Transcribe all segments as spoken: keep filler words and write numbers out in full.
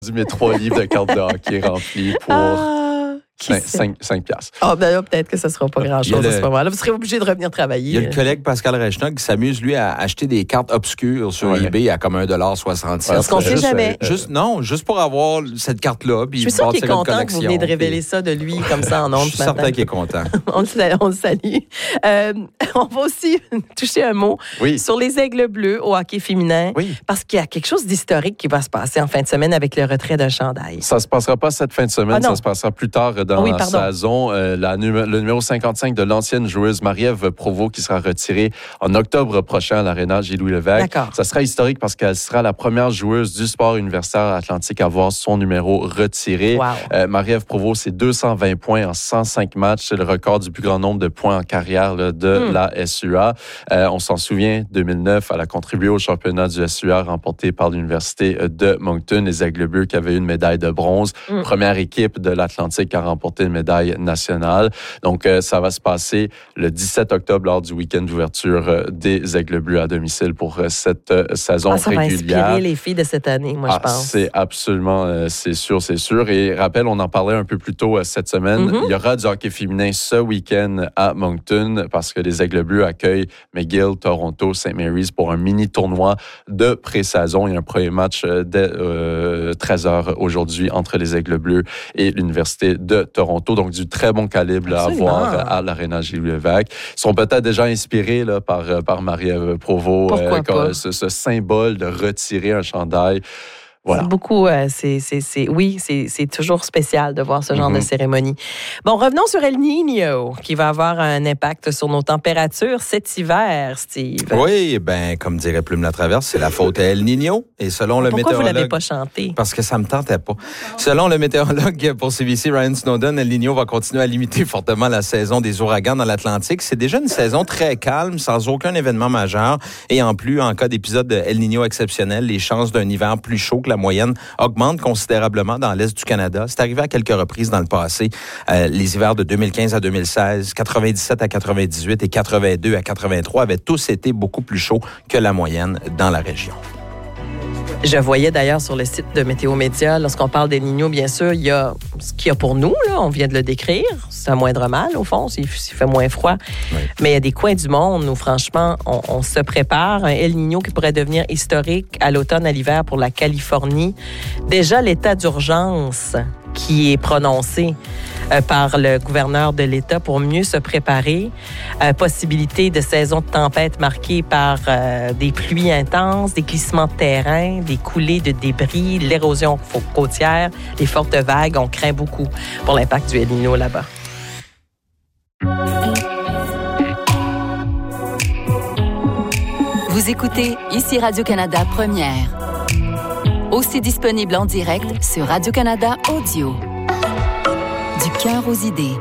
mes trois livres de cartes de hockey remplis pour Ah, qui sait? cinq piastres. Ah, ben là, peut-être que ça ne sera pas grand-chose le- à ce moment-là. Vous serez obligé de revenir travailler. Il y a le collègue Pascal Rechna qui s'amuse, lui, à acheter des cartes obscures sur Ouais. eBay à comme un dollar soixante-sept. Parce qu'on sait Juste- jamais. Juste, non, juste pour avoir cette carte-là. Puis Je suis sûre qu'il est bâtir une content que vous venez de collection, révéler puis- ça de lui comme ça en ondes Je suis ce matin. certain qu'il est content. On le salue. On, le salue. Euh, on va aussi toucher un mot Oui. sur les Aigles Bleus au hockey féminin, Oui. parce qu'il y a quelque chose d'historique qui va se passer en fin de semaine avec le retrait d'un chandail. Ça se passera pas cette fin de semaine, Ah non. ça se passera plus tard dans Oui, la pardon. saison. Euh, la, numé- le numéro cinquante-cinq de l'ancienne joueuse Marie-Ève Provost qui sera retirée en octobre prochain à l'Aréna Gilles-Louis Lévesque. D'accord. Ça sera historique parce qu'elle sera la première joueuse du sport universitaire atlantique à voir son numéro retiré. Wow. Euh, Marie-Ève Provost, c'est deux cent vingt points en cent cinq matchs. C'est le record du plus grand nombre de points en carrière là, de Mm. la S U A. Euh, on s'en souvient, deux mille neuf, elle a contribué au championnat du S U A remporté par l'Université de Moncton. Les Aigles Bleus qui avaient eu une médaille de bronze. Mm. Première équipe de l'Atlantique à remporter une médaille nationale. Donc, euh, ça va se passer le dix-sept octobre lors du week-end d'ouverture euh, des Aigles Bleus à domicile pour euh, cette euh, saison Ah, ça va régulière. inspirer les filles de cette année, moi, Ah, je pense. c'est absolument, euh, c'est sûr, c'est sûr. Et rappel, on en parlait un peu plus tôt euh, cette semaine. Mm-hmm. Il y aura du hockey féminin ce week-end à Moncton parce que les Aigles Bleus accueillent McGill, Toronto, Saint Mary's pour un mini tournoi de pré-saison. Il y a un premier match euh, dès euh, treize heures aujourd'hui entre les Aigles Bleus et l'Université de Toronto. Donc, du très bon calibre là, à Absolument. voir euh, à l'Aréna Gilles-Louis Lévesque. Ils sont peut-être déjà inspirés là, par, euh, par Marie-Ève Provost. Pourquoi comme pas? ce, ce symbole de retirer un chandail. Voilà. C'est beaucoup, euh, c'est, c'est, c'est, oui, c'est, c'est toujours spécial de voir ce genre Mm-hmm. de cérémonie. Bon, revenons sur El Niño, qui va avoir un impact sur nos températures cet hiver, Steve. Oui, ben comme dirait Plume la Traverse, c'est la faute à El Niño. Et selon le Pourquoi vous météorologue... l'avez pas chanté? Parce que ça me tentait pas. Selon le météorologue pour C B C, Ryan Snowden, El Niño va continuer à limiter fortement la saison des ouragans dans l'Atlantique. C'est déjà une saison très calme, sans aucun événement majeur. Et en plus, en cas d'épisode de El Niño exceptionnel, les chances d'un hiver plus chaud que la moyenne augmentent considérablement dans l'Est du Canada. C'est arrivé à quelques reprises dans le passé. Euh, les hivers de deux mille quinze à deux mille seize, quatre-vingt-dix-sept à quatre-vingt-dix-huit et quatre-vingt-deux à quatre-vingt-trois avaient tous été beaucoup plus chauds que la moyenne dans la région. Je voyais d'ailleurs sur le site de Météo Média, lorsqu'on parle d'El Niño, bien sûr, il y a ce qu'il y a pour nous, là, on vient de le décrire. C'est un moindre mal, au fond, s'il, s'il fait moins froid. Oui. Mais il y a des coins du monde où, franchement, on, on se prépare. Un El Niño qui pourrait devenir historique à l'automne, à l'hiver pour la Californie. Déjà, l'état d'urgence qui est prononcé euh, par le gouverneur de l'État pour mieux se préparer. Euh, possibilité de saison de tempête marquée par euh, des pluies intenses, des glissements de terrain, des coulées de débris, l'érosion côtière, les fortes vagues. On craint beaucoup pour l'impact du El Niño là-bas. Vous écoutez ici Radio-Canada Première. Aussi disponible en direct sur Radio-Canada Audio. Du cœur aux idées.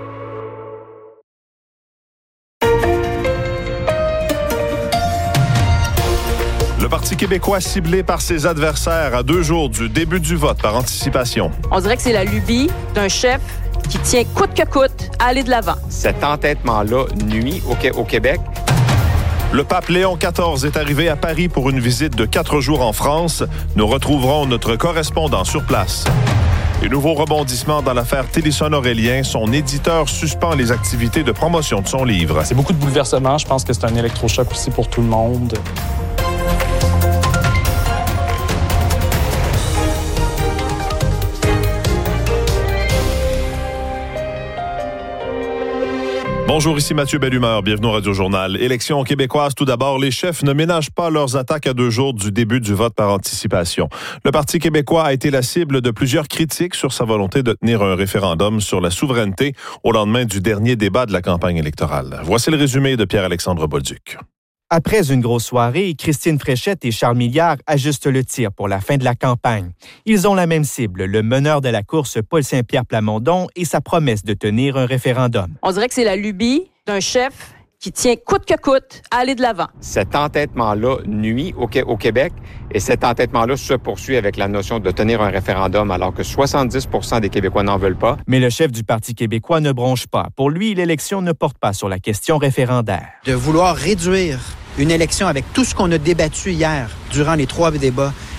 Le Parti québécois ciblé par ses adversaires à deux jours du début du vote par anticipation. On dirait que c'est la lubie d'un chef qui tient coûte que coûte à aller de l'avant. Cet entêtement-là nuit au, au Québec. Le pape Léon quatorze est arrivé à Paris pour une visite de quatre jours en France. Nous retrouverons notre correspondant sur place. Et nouveau rebondissement dans l'affaire Télisson-Aurélien. Son éditeur suspend les activités de promotion de son livre. C'est beaucoup de bouleversements. Je pense que c'est un électrochoc aussi pour tout le monde. Bonjour, ici Mathieu Bellumeur. Bienvenue au Radio-Journal. Élection québécoise, tout d'abord. Les chefs ne ménagent pas leurs attaques à deux jours du début du vote par anticipation. Le Parti québécois a été la cible de plusieurs critiques sur sa volonté de tenir un référendum sur la souveraineté au lendemain du dernier débat de la campagne électorale. Voici le résumé de Pierre-Alexandre Bolduc. Après une grosse soirée, Christine Fréchette et Charles Milliard ajustent le tir pour la fin de la campagne. Ils ont la même cible, le meneur de la course Paul Saint-Pierre Plamondon et sa promesse de tenir un référendum. On dirait que c'est la lubie d'un chef qui tient coûte que coûte à aller de l'avant. Cet entêtement-là nuit au, au Québec et cet entêtement-là se poursuit avec la notion de tenir un référendum alors que soixante-dix pour cent des Québécois n'en veulent pas. Mais le chef du Parti québécois ne bronche pas. Pour lui, l'élection ne porte pas sur la question référendaire. De vouloir réduire une élection avec tout ce qu'on a débattu hier durant les trois débats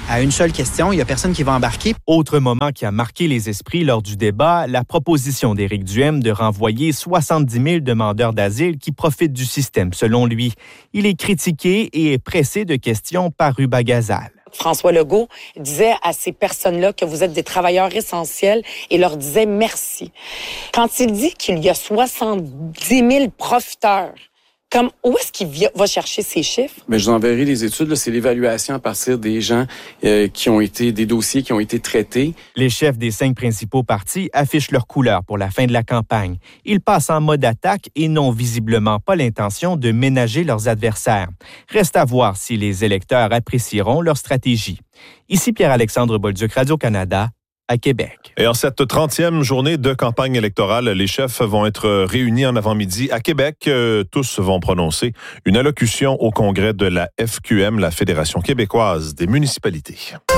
à une seule question, il n'y a personne qui va embarquer. Autre moment qui a marqué les esprits lors du débat, la proposition d'Éric Duhem de renvoyer soixante-dix mille demandeurs d'asile qui profitent du système, selon lui. Il est critiqué et est pressé de questions par Ruba Gazal. François Legault disait à ces personnes-là que vous êtes des travailleurs essentiels et leur disait merci. Quand il dit qu'il y a soixante-dix mille profiteurs, comme, où est-ce qu'il va chercher ces chiffres? Mais je vous enverrai les études. Là, c'est l'évaluation à partir des gens euh, qui ont été, des dossiers qui ont été traités. Les chefs des cinq principaux partis affichent leur couleur pour la fin de la campagne. Ils passent en mode attaque et n'ont visiblement pas l'intention de ménager leurs adversaires. Reste à voir si les électeurs apprécieront leur stratégie. Ici Pierre-Alexandre Bolduc, Radio-Canada, à Québec. Et en cette trentième journée de campagne électorale, les chefs vont être réunis en avant-midi à Québec. Euh, tous vont prononcer une allocution au congrès de la F Q M, la Fédération québécoise des municipalités.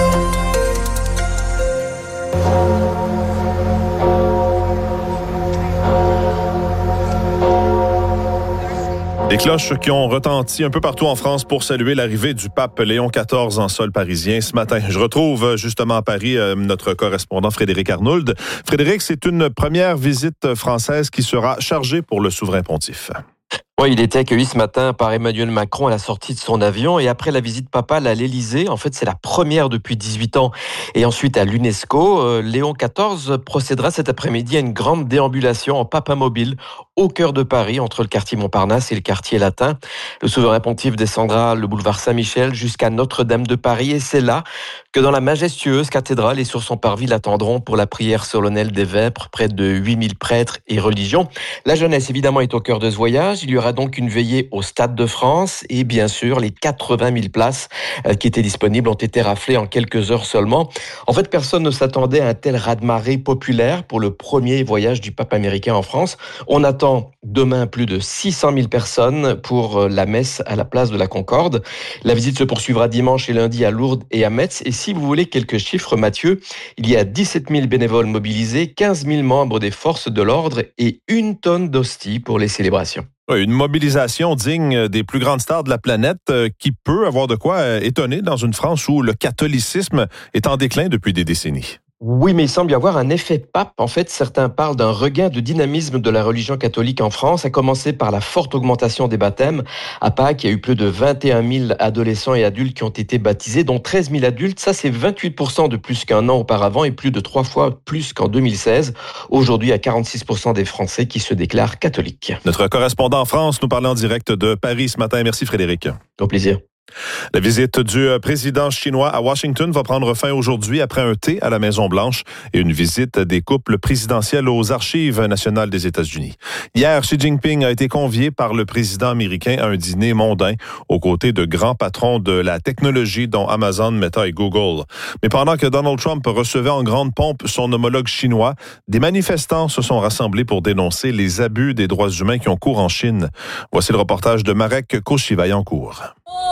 Des cloches qui ont retenti un peu partout en France pour saluer l'arrivée du pape Léon quatorze en sol parisien ce matin. Je retrouve justement à Paris notre correspondant Frédéric Arnould. Frédéric, c'est une première visite française qui sera chargée pour le souverain pontife. Oui, il était accueilli ce matin par Emmanuel Macron à la sortie de son avion et après la visite papale à l'Élysée, en fait c'est la première depuis dix-huit ans, et ensuite à l'UNESCO, euh, Léon quatorze procédera cet après-midi à une grande déambulation en papamobile au cœur de Paris, entre le quartier Montparnasse et le quartier Latin. Le souverain pontife descendra le boulevard Saint-Michel jusqu'à Notre-Dame de Paris et c'est là que dans la majestueuse cathédrale et sur son parvis l'attendront pour la prière solennelle des vêpres, près de huit mille prêtres et religions. La jeunesse évidemment est au cœur de ce voyage, il y aura donc une veillée au Stade de France et bien sûr les quatre-vingt mille places qui étaient disponibles ont été raflées en quelques heures seulement. En fait, personne ne s'attendait à un tel raz-de-marée populaire pour le premier voyage du pape américain en France. On attend demain plus de six cent mille personnes pour la messe à la place de la Concorde. La visite se poursuivra dimanche et lundi à Lourdes et à Metz. Et si vous voulez quelques chiffres, Mathieu, il y a dix-sept mille bénévoles mobilisés, quinze mille membres des forces de l'ordre et une tonne d'hosties pour les célébrations. Une mobilisation digne des plus grandes stars de la planète euh, qui peut avoir de quoi euh, étonner dans une France où le catholicisme est en déclin depuis des décennies. Oui, mais il semble y avoir un effet pape. En fait, certains parlent d'un regain de dynamisme de la religion catholique en France, à commencer par la forte augmentation des baptêmes. À Pâques, il y a eu plus de vingt et un mille adolescents et adultes qui ont été baptisés, dont treize mille adultes. Ça, c'est vingt-huit pour cent de plus qu'un an auparavant et plus de trois fois plus qu'en deux mille seize. Aujourd'hui, il y a quarante-six pour cent des Français qui se déclarent catholiques. Notre correspondant en France nous parlait en direct de Paris ce matin. Merci Frédéric. Au plaisir. La visite du président chinois à Washington va prendre fin aujourd'hui après un thé à la Maison-Blanche et une visite des couples présidentiels aux Archives nationales des États-Unis. Hier, Xi Jinping a été convié par le président américain à un dîner mondain aux côtés de grands patrons de la technologie dont Amazon, Meta et Google. Mais pendant que Donald Trump recevait en grande pompe son homologue chinois, des manifestants se sont rassemblés pour dénoncer les abus des droits humains qui ont cours en Chine. Voici le reportage de Marek Cauchy-Vaillancourt.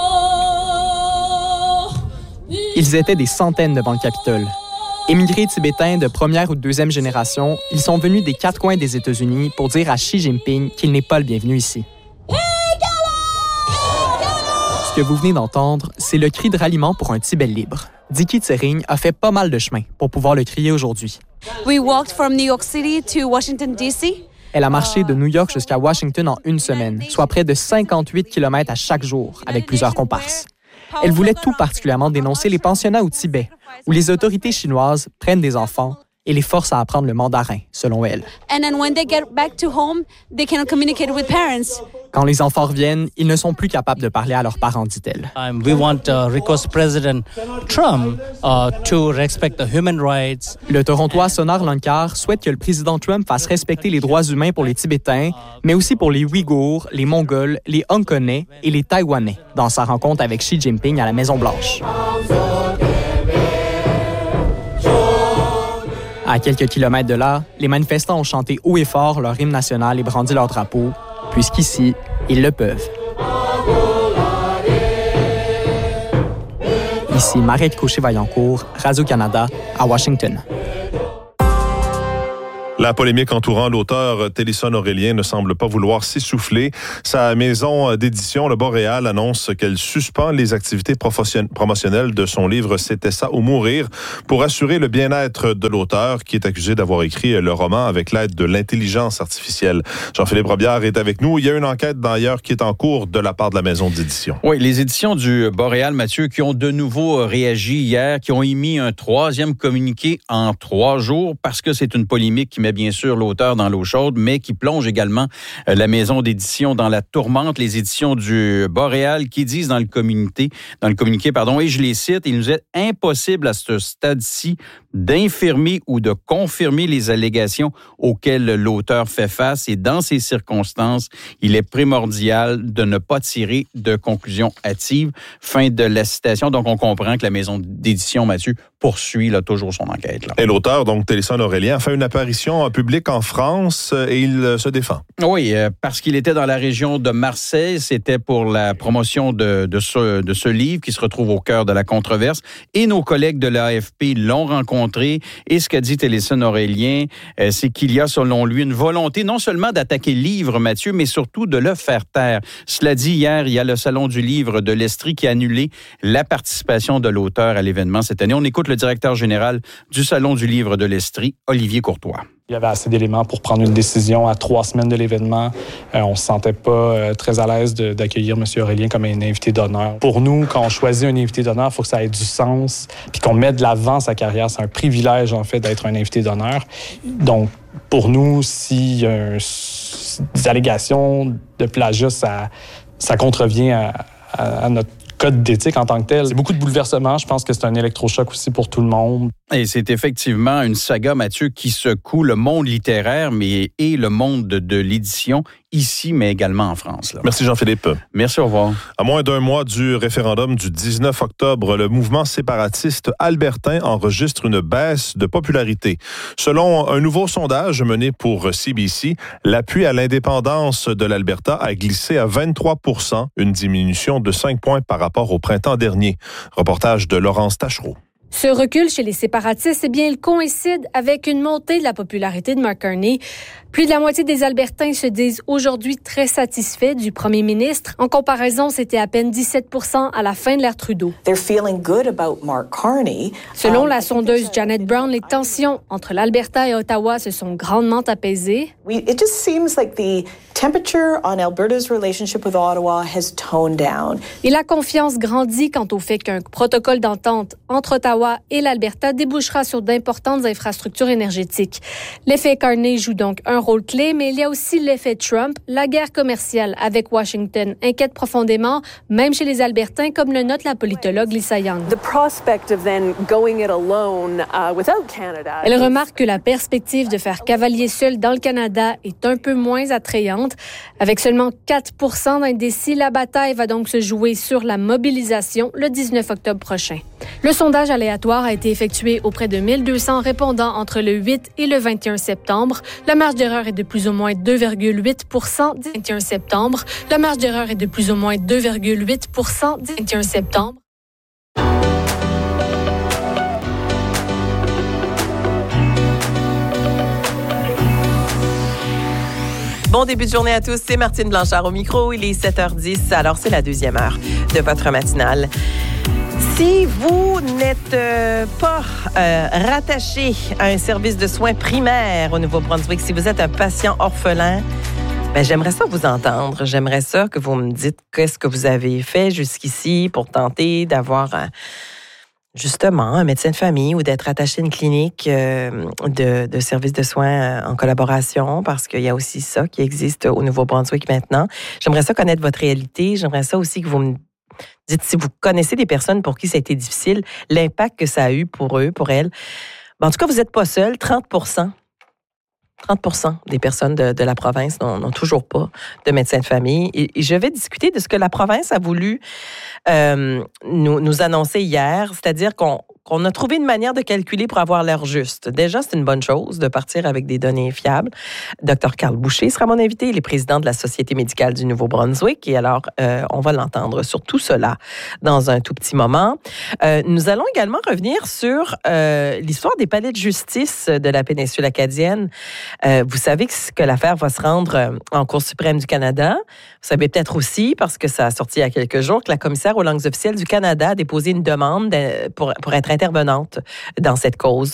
Ils étaient des centaines devant le Capitole. Émigrés tibétains de première ou de deuxième génération, ils sont venus des quatre coins des États-Unis pour dire à Xi Jinping qu'il n'est pas le bienvenu ici. Ce que vous venez d'entendre, c'est le cri de ralliement pour un Tibet libre. Diki Tsering a fait pas mal de chemin pour pouvoir le crier aujourd'hui. We walked from New York City to Washington, D C. Elle a marché de New York jusqu'à Washington en une semaine, soit près de cinquante-huit kilomètres à chaque jour, avec plusieurs comparses. Elle voulait tout particulièrement dénoncer les pensionnats au Tibet, où les autorités chinoises prennent des enfants et les forcent à apprendre le mandarin, selon elle. And then when they get back to home, they cannot communicate with parents. Quand les enfants reviennent, ils ne sont plus capables de parler à leurs parents, dit-elle. Um, we want to request President Trump uh, to respect the human rights. Le Torontois Sonar Lankar souhaite que le président Trump fasse respecter les droits humains pour les Tibétains, mais aussi pour les Ouïghours, les Mongols, les Hongkonnais et les Taïwanais, dans sa rencontre avec Xi Jinping à la Maison-Blanche. À quelques kilomètres de là, les manifestants ont chanté haut et fort leur hymne national et brandi leur drapeau, puisqu'ici, ils le peuvent. Ici Marek Cauchy-Vaillancourt, Radio-Canada, à Washington. La polémique entourant l'auteur Télisson Aurélien ne semble pas vouloir s'essouffler. Sa maison d'édition, Le Boréal, annonce qu'elle suspend les activités promotionnelles de son livre « C'était ça ou mourir » pour assurer le bien-être de l'auteur qui est accusé d'avoir écrit le roman avec l'aide de l'intelligence artificielle. Jean-Philippe Robillard est avec nous. Il y a une enquête d'ailleurs qui est en cours de la part de la maison d'édition. Oui, les éditions du Boréal, Mathieu, qui ont de nouveau réagi hier, qui ont émis un troisième communiqué en trois jours parce que c'est une polémique qui met bien sûr l'auteur dans l'eau chaude, mais qui plonge également la maison d'édition dans la tourmente. Les éditions du Boréal qui disent dans le communiqué, dans le communiqué, pardon, et je les cite, il nous est impossible à ce stade-ci d'infirmer ou de confirmer les allégations auxquelles l'auteur fait face et dans ces circonstances, il est primordial de ne pas tirer de conclusions hâtives. Fin de la citation. Donc, on comprend que la maison d'édition, Mathieu, poursuit là, toujours son enquête. Là. Et l'auteur, donc Télisson Aurélien, a fait une apparition publique en France et il se défend. Oui, parce qu'il était dans la région de Marseille. C'était pour la promotion de, de, ce, de ce livre qui se retrouve au cœur de la controverse. Et nos collègues de l'A F P l'ont rencontré. Et ce qu'a dit Télisson Aurélien, c'est qu'il y a, selon lui, une volonté non seulement d'attaquer le livre, Mathieu, mais surtout de le faire taire. Cela dit, hier, il y a le Salon du livre de l'Estrie qui a annulé la participation de l'auteur à l'événement cette année. On écoute le directeur général du Salon du livre de l'Estrie, Olivier Courtois. Il y avait assez d'éléments pour prendre une décision à trois semaines de l'événement. Euh, on ne se sentait pas euh, très à l'aise de, d'accueillir M. Aurélien comme un invité d'honneur. Pour nous, quand on choisit un invité d'honneur, il faut que ça ait du sens, puis qu'on mette de l'avant sa carrière. C'est un privilège, en fait, d'être un invité d'honneur. Donc, pour nous, s'il y a un, des allégations de plagiat, ça, ça contrevient à, à, à notre code d'éthique en tant que tel. C'est beaucoup de bouleversements. Je pense que c'est un électrochoc aussi pour tout le monde. Et c'est effectivement une saga, Mathieu, qui secoue le monde littéraire mais et le monde de, de l'édition ici, mais également en France. Là. Merci Jean-Philippe. Merci, au revoir. À moins d'un mois du référendum du dix-neuf octobre, le mouvement séparatiste albertain enregistre une baisse de popularité. Selon un nouveau sondage mené pour C B C, l'appui à l'indépendance de l'Alberta a glissé à vingt-trois pour cent, une diminution de cinq points par rapport au printemps dernier. Reportage de Laurence Tachereau. Ce recul chez les séparatistes, eh bien, il coïncide avec une montée de la popularité de Mark Carney. Plus de la moitié des Albertains se disent aujourd'hui très satisfaits du premier ministre. En comparaison, c'était à peine dix-sept pour cent à la fin de l'ère Trudeau. They're feeling good about Mark Carney. Selon la sondeuse Janet Brown, les tensions entre l'Alberta et Ottawa se sont grandement apaisées. We, it just seems like the temperature on Alberta's relationship with Ottawa has toned down. Et la confiance grandit quant au fait qu'un protocole d'entente entre Ottawa et l'Alberta débouchera sur d'importantes infrastructures énergétiques. L'effet Carney joue donc un rôle clé, mais il y a aussi l'effet Trump. La guerre commerciale avec Washington inquiète profondément, même chez les Albertains, comme le note la politologue Lisa Young. The prospect of then going it alone uh, without Canada. Elle remarque que la perspective de faire cavalier seul dans le Canada est un peu moins attrayante. Avec seulement quatre pour cent d'indécis, la bataille va donc se jouer sur la mobilisation le dix-neuf octobre prochain. Le sondage aléatoire a été effectué auprès de mille deux cents répondants entre le huit et le vingt et un septembre. La marge d'erreur est de plus ou moins deux virgule huit pour cent du vingt et un septembre. La marge d'erreur est de plus ou moins deux virgule huit pour cent du vingt et un septembre. Bon début de journée à tous, c'est Martine Blanchard au micro. Il est sept heures dix, alors c'est la deuxième heure de votre matinale. Si vous n'êtes euh, pas euh, rattaché à un service de soins primaires au Nouveau-Brunswick, si vous êtes un patient orphelin, ben, j'aimerais ça vous entendre. J'aimerais ça que vous me dites qu'est-ce que vous avez fait jusqu'ici pour tenter d'avoir un, justement un médecin de famille ou d'être attaché à une clinique euh, de, de services de soins en collaboration, parce qu'il y a aussi ça qui existe au Nouveau-Brunswick maintenant. J'aimerais ça connaître votre réalité. J'aimerais ça aussi que vous me dites si vous connaissez des personnes pour qui ça a été difficile, l'impact que ça a eu pour eux, pour elles. Ben, en tout cas, vous n'êtes pas seul. trente pour cent trente pour cent des personnes de, de la province n'ont, n'ont toujours pas de médecin de famille. Et, et je vais discuter de ce que la province a voulu euh, nous, nous annoncer hier, c'est-à-dire qu'on qu'on a trouvé une manière de calculer pour avoir l'air juste. Déjà, c'est une bonne chose de partir avec des données fiables. Docteur Carl Boucher sera mon invité. Il est président de la Société médicale du Nouveau-Brunswick. Et alors, euh, on va l'entendre sur tout cela dans un tout petit moment. Euh, nous allons également revenir sur euh, l'histoire des palais de justice de la péninsule acadienne. Euh, vous savez que, que l'affaire va se rendre euh, en Cour suprême du Canada. Vous savez peut-être aussi, parce que ça a sorti il y a quelques jours, que la commissaire aux langues officielles du Canada a déposé une demande de, pour, pour être intervenante dans cette cause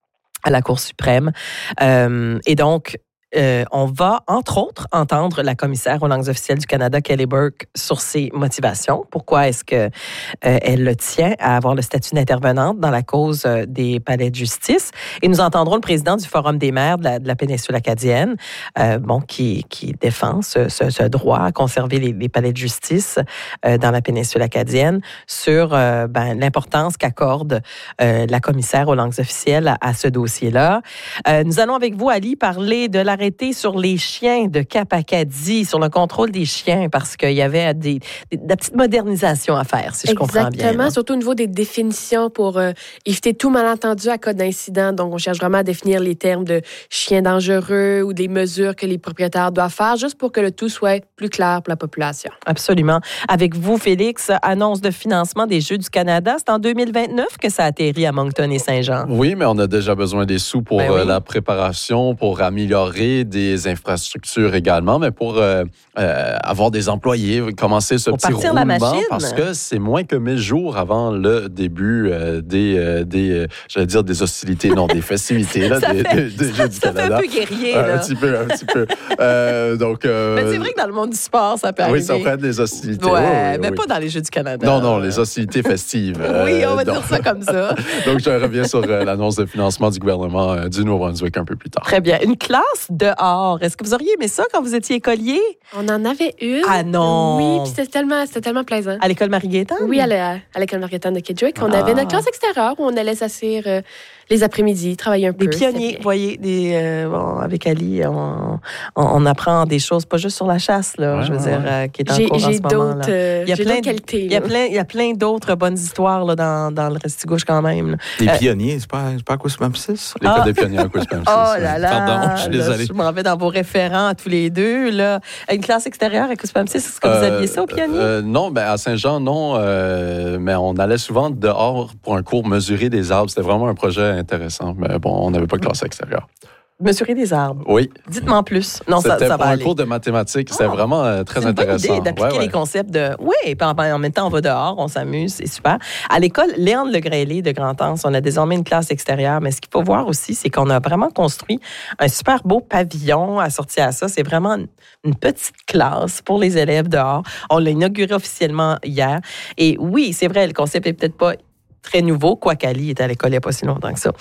à la Cour suprême. Euh, et donc, Euh, on va, entre autres, entendre la commissaire aux langues officielles du Canada, Kelly Burke, sur ses motivations. Pourquoi est-ce que euh, elle le tient à avoir le statut d'intervenante dans la cause euh, des palais de justice? Et nous entendrons le président du Forum des maires de la, de la péninsule acadienne, euh, bon, qui, qui défend ce, ce, ce droit à conserver les, les palais de justice euh, dans la péninsule acadienne, sur euh, ben, l'importance qu'accorde euh, la commissaire aux langues officielles à, à ce dossier-là. Euh, nous allons avec vous, Ali, parler de la sur les chiens de Cap-Acadie, sur le contrôle des chiens, parce qu'il y avait des, des, de la petite modernisation à faire, si je Exactement, comprends bien. Exactement, surtout au niveau des définitions pour euh, éviter tout malentendu à cas d'incident. Donc, on cherche vraiment à définir les termes de chiens dangereux ou des mesures que les propriétaires doivent faire, juste pour que le tout soit plus clair pour la population. Absolument. Avec vous, Félix, annonce de financement des Jeux du Canada. C'est en deux mille vingt-neuf que ça atterrit à Moncton et Saint-Jean. Oui, mais on a déjà besoin des sous pour ben oui. euh, la préparation, pour améliorer des infrastructures également, mais pour euh, euh, avoir des employés, commencer ce pour petit roulement, la machine. Parce que c'est moins que mille jours avant le début euh, des, euh, des euh, j'allais dire des hostilités, non, des festivités là, des, fait, des, des ça, Jeux du ça Canada. Ça fait un peu guerrier, euh, là. Un petit peu, un petit peu. Euh, donc, euh, mais c'est vrai que dans le monde du sport, ça peut arriver. Oui, ça peut être des hostilités. Ouais, oui, oui, mais oui. pas dans les Jeux du Canada. Non, non, les hostilités festives. oui, on va euh, dire donc, ça comme ça. donc, je reviens sur euh, l'annonce de financement du gouvernement euh, du Nouveau-Brunswick un peu plus tard. Très bien. Une classe dehors. Est-ce que vous auriez aimé ça quand vous étiez écolier? On en avait une. Ah non! Oui, puis c'était tellement, c'était tellement plaisant. À l'école Marie-Gaétane? Oui, à, la, à l'école Marie-Gaétane de Kedgewick. On ah. avait notre classe extérieure où on allait s'asseoir euh, les après-midi, travailler un peu. Des pionniers, vous voyez, des, euh, bon, avec Ali, on, on, on apprend des choses, pas juste sur la chasse, là, ouais, je veux ouais. dire, euh, qui est en j'ai, cours j'ai en ce moment. Là. Euh, il y a j'ai plein d'autres qualités. Il y a plein, il y a plein d'autres bonnes histoires là, dans, dans le Restigouche quand même. Là. Des euh, pionniers, c'est pas, c'est pas à Quispamsis? L'école ah. des pionniers à Quispamsis. Oh là là! Pardon, je suis désolé. Là, je m'en vais dans vos référents à tous les deux. Là. Une classe extérieure à Quispamsis, est-ce que vous euh, aviez ça au pionnier? Euh, non, ben à Saint-Jean, non. Euh, mais on allait souvent dehors pour un cours mesurer des arbres. C'était vraiment un projet intéressant. Mais bon, on n'avait pas de classe extérieure. Mesurer des arbres. Oui. Dites-moi en plus. Non, C'était ça, ça pour va un aller. cours de mathématiques. C'était oh, vraiment euh, très c'est une intéressant. Bonne idée d'appliquer ouais, ouais. les concepts de. Oui, et puis en, en même temps, on va dehors, on s'amuse, c'est super. À l'école Léandre Legraillet de Grand-Anse, on a désormais une classe extérieure. Mais ce qu'il faut voir aussi, c'est qu'on a vraiment construit un super beau pavillon assorti à ça. C'est vraiment une, une petite classe pour les élèves dehors. On l'a inauguré officiellement hier. Et oui, c'est vrai, le concept est peut-être pas très nouveau, quoiqu'Ali est à l'école il n'y a pas si longtemps que ça.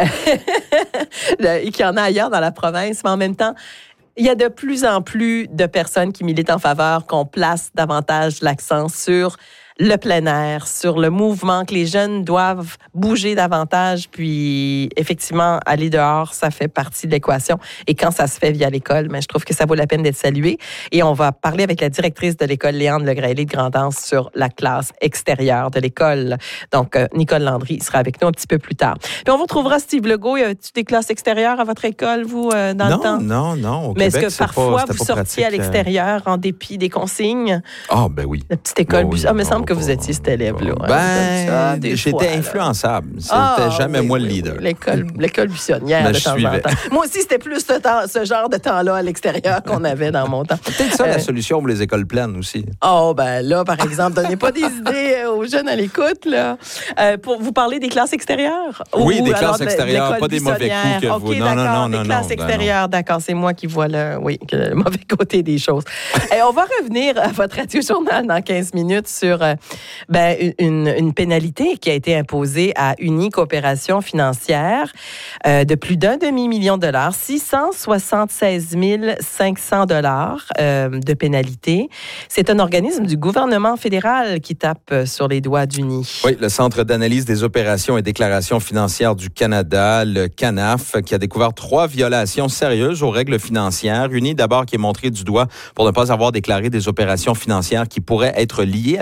Et qu'il y en a ailleurs dans la province, mais en même temps, il y a de plus en plus de personnes qui militent en faveur qu'on place davantage l'accent sur le plein air, sur le mouvement, que les jeunes doivent bouger davantage, puis effectivement, aller dehors, ça fait partie de l'équation. Et quand ça se fait via l'école, mais je trouve que ça vaut la peine d'être salué. Et on va parler avec la directrice de l'école Léandre Legraillet de Grand-Anse sur la classe extérieure de l'école. Donc, euh, Nicole Landry sera avec nous un petit peu plus tard. Puis on vous retrouvera Steve Legault. Y a-t-il des classes extérieures à votre école, vous, euh, dans non, le temps? Non, non, non. Mais Québec, est-ce que parfois, pas, vous sortiez pratique, à l'extérieur en dépit des consignes? Ah, ben oui. La petite école. Oh, oui, ah, il me non, semble que pas, vous étiez cet élève-là. Ben, hein, ça, j'étais fois, influençable. C'était ah, jamais oui, moi oui, le leader. Oui. L'école, l'école buissonnière, ben, de je temps suivais. en temps. Moi aussi, c'était plus ce, temps, ce genre de temps-là à l'extérieur qu'on avait dans mon temps. Peut-être ça, euh, la solution pour les écoles pleines aussi. Oh, ben là, par exemple, donnez pas des idées aux jeunes à l'écoute, là. Euh, pour vous parler des classes extérieures? Oui, ou, des alors, classes extérieures, de, pas des mauvais coups que okay, vous... Non, non, non, des non. classes non, extérieures, ben d'accord, c'est moi qui vois le, oui, le mauvais côté des choses. Et on va revenir à votre radio-journal dans quinze minutes sur euh, ben, une, une pénalité qui a été imposée à Uni Coopération financière euh, de plus d'un demi-million de dollars, six cent soixante-seize mille cinq cents dollars euh, de pénalité. C'est un organisme du gouvernement fédéral qui tape sur les doigts d'Uni. Oui, le Centre d'analyse des opérations et déclarations financières du Canada, le CANAF, qui a découvert trois violations sérieuses aux règles financières. Uni, d'abord, qui est montré du doigt pour ne pas avoir déclaré des opérations financières qui pourraient être liées à des infractions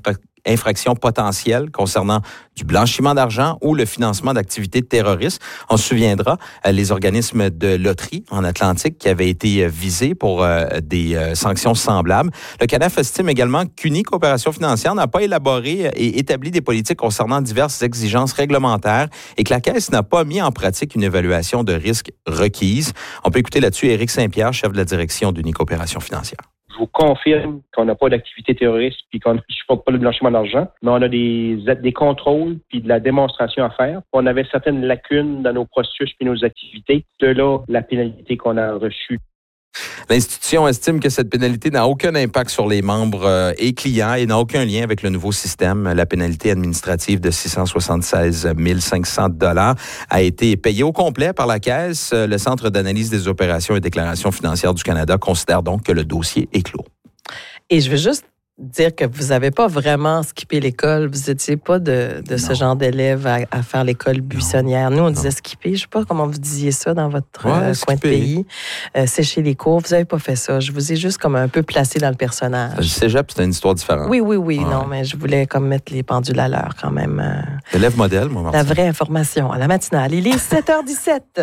infra- infractions potentielles concernant du blanchiment d'argent ou le financement d'activités terroristes. On se souviendra, euh, les organismes de loterie en Atlantique qui avaient été euh, visés pour euh, des euh, sanctions semblables. Le C A N F estime également qu'Uni Coopération financière n'a pas élaboré et établi des politiques concernant diverses exigences réglementaires et que la Caisse n'a pas mis en pratique une évaluation de risque requise. On peut écouter là-dessus Éric Saint-Pierre, chef de la direction d'Uni Coopération financière. Je vous confirme qu'on n'a pas d'activité terroriste puis qu'on ne supporte pas le blanchiment d'argent, mais on a des, des contrôles puis de la démonstration à faire. On avait certaines lacunes dans nos processus puis nos activités. De là, la pénalité qu'on a reçue. L'institution estime que cette pénalité n'a aucun impact sur les membres euh, et clients et n'a aucun lien avec le nouveau système. La pénalité administrative de six cent soixante-seize mille cinq cents dollars a été payée au complet par la Caisse. Le Centre d'analyse des opérations et déclarations financières du Canada considère donc que le dossier est clos. Et je veux juste dire que vous n'avez pas vraiment skippé l'école. Vous n'étiez pas de, de ce genre d'élève à, à faire l'école buissonnière. Nous, on non. disait skipper. Je ne sais pas comment vous disiez ça dans votre ouais, euh, coin de pays. Euh, sécher les cours. Vous n'avez pas fait ça. Je vous ai juste comme un peu placé dans le personnage. Le cégep, c'était une histoire différente. Oui, oui, oui. Ouais. Non, mais je voulais comme mettre les pendules à l'heure quand même. Euh, Élève modèle, moi, Martin. La vraie information à la matinale. Il est sept heures dix-sept.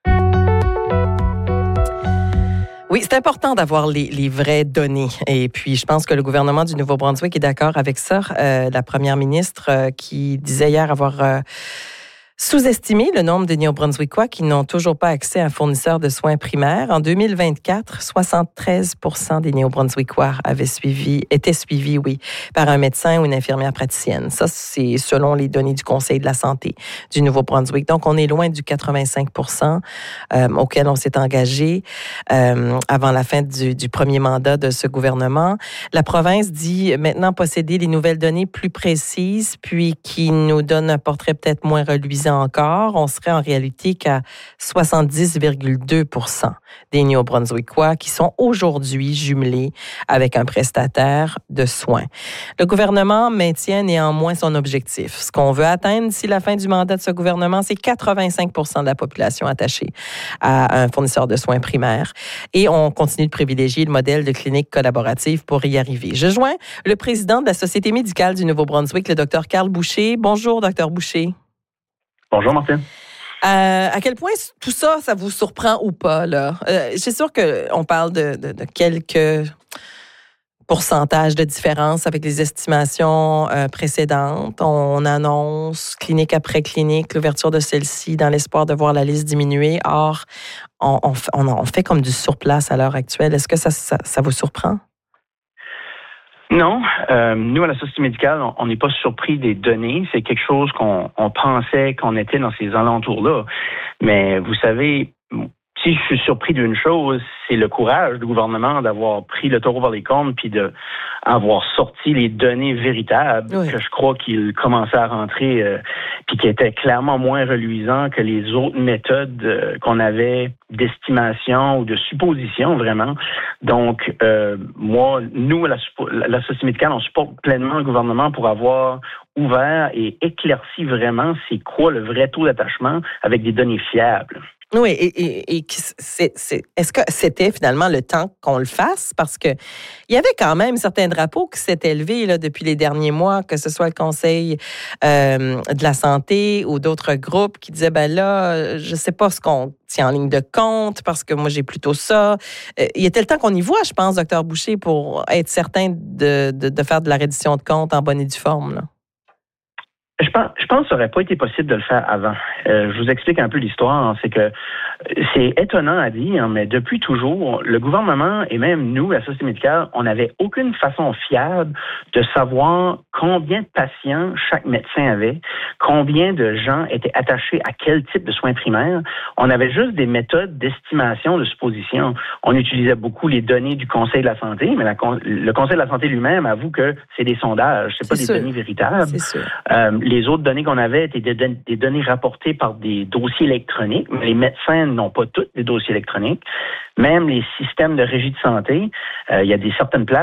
Oui, c'est important d'avoir les, les vraies données. Et puis, je pense que le gouvernement du Nouveau-Brunswick est d'accord avec ça. Euh, la première ministre euh, qui disait hier avoir euh, sous-estimé le nombre de Néo-Brunswickois qui n'ont toujours pas accès à un fournisseur de soins primaires. En deux mille vingt-quatre, soixante-treize pour cent des Néo-Brunswickois avaient suivi, étaient suivis, oui, par un médecin ou une infirmière praticienne. Ça, c'est selon les données du Conseil de la santé du Nouveau-Brunswick. Donc, on est loin du quatre-vingt-cinq pour cent euh, auquel on s'est engagé euh, avant la fin du, du premier mandat de ce gouvernement. La province dit maintenant posséder les nouvelles données plus précises, puis qui nous donnent un portrait peut-être moins reluisant encore. On serait en réalité qu'à soixante-dix virgule deux pour cent des Néo-Brunswickois qui sont aujourd'hui jumelés avec un prestataire de soins. Le gouvernement maintient néanmoins son objectif. Ce qu'on veut atteindre d'ici la fin du mandat de ce gouvernement, c'est quatre-vingt-cinq pour cent de la population attachée à un fournisseur de soins primaires. Et on continue de privilégier le modèle de clinique collaborative pour y arriver. Je joins le président de la Société médicale du Nouveau-Brunswick, le docteur Carl Boucher. Bonjour, docteur Boucher. Bonjour, Martine. Euh, à quel point tout ça, ça vous surprend ou pas, là? Euh, c'est sûr qu'on parle de, de, de quelques pourcentages de différence avec les estimations euh, précédentes. On annonce clinique après clinique l'ouverture de celle-ci dans l'espoir de voir la liste diminuer. Or, on, on, on, on fait comme du surplace à l'heure actuelle. Est-ce que ça, ça, ça vous surprend? Non. Euh, nous, à la Société médicale, on n'est pas surpris des données. C'est quelque chose qu'on on pensait qu'on était dans ces alentours-là. Mais vous savez, si je suis surpris d'une chose, c'est le courage du gouvernement d'avoir pris le taureau par les cornes puis d'avoir sorti les données véritables oui. que je crois qu'il commençait à rentrer euh, puis qui étaient clairement moins reluisants que les autres méthodes euh, qu'on avait d'estimation ou de supposition, vraiment. Donc, euh, moi, nous, la, la Société médicale, on supporte pleinement le gouvernement pour avoir ouvert et éclairci vraiment c'est quoi le vrai taux d'attachement avec des données fiables. Oui, et, et, et c'est, c'est, est-ce que c'était finalement le temps qu'on le fasse? Parce que il y avait quand même certains drapeaux qui s'étaient élevés là, depuis les derniers mois, que ce soit le Conseil euh, de la santé ou d'autres groupes qui disaient, ben là, je sais pas ce qu'on tient en ligne de compte parce que moi, j'ai plutôt ça. Euh, il était le temps qu'on y voit, je pense, docteur Boucher, pour être certain de, de, de faire de la reddition de compte en bonne et due forme, là. Je pense, je pense que ça n'aurait pas été possible de le faire avant. Euh, je vous explique un peu l'histoire. C'est que c'est étonnant à dire, mais depuis toujours, le gouvernement et même nous, la Société médicale, on n'avait aucune façon fiable de savoir combien de patients chaque médecin avait, combien de gens étaient attachés à quel type de soins primaires. On avait juste des méthodes d'estimation, de supposition. On utilisait beaucoup les données du Conseil de la santé, mais la, le Conseil de la santé lui-même avoue que c'est des sondages, c'est, c'est pas sûr. Des données véritables. C'est sûr. Euh, les autres données qu'on avait étaient des, don- des données rapportées par des dossiers électroniques, mais les médecins n'ont pas tous des dossiers électroniques. Même les systèmes de régie de santé, euh, il y a des certaines places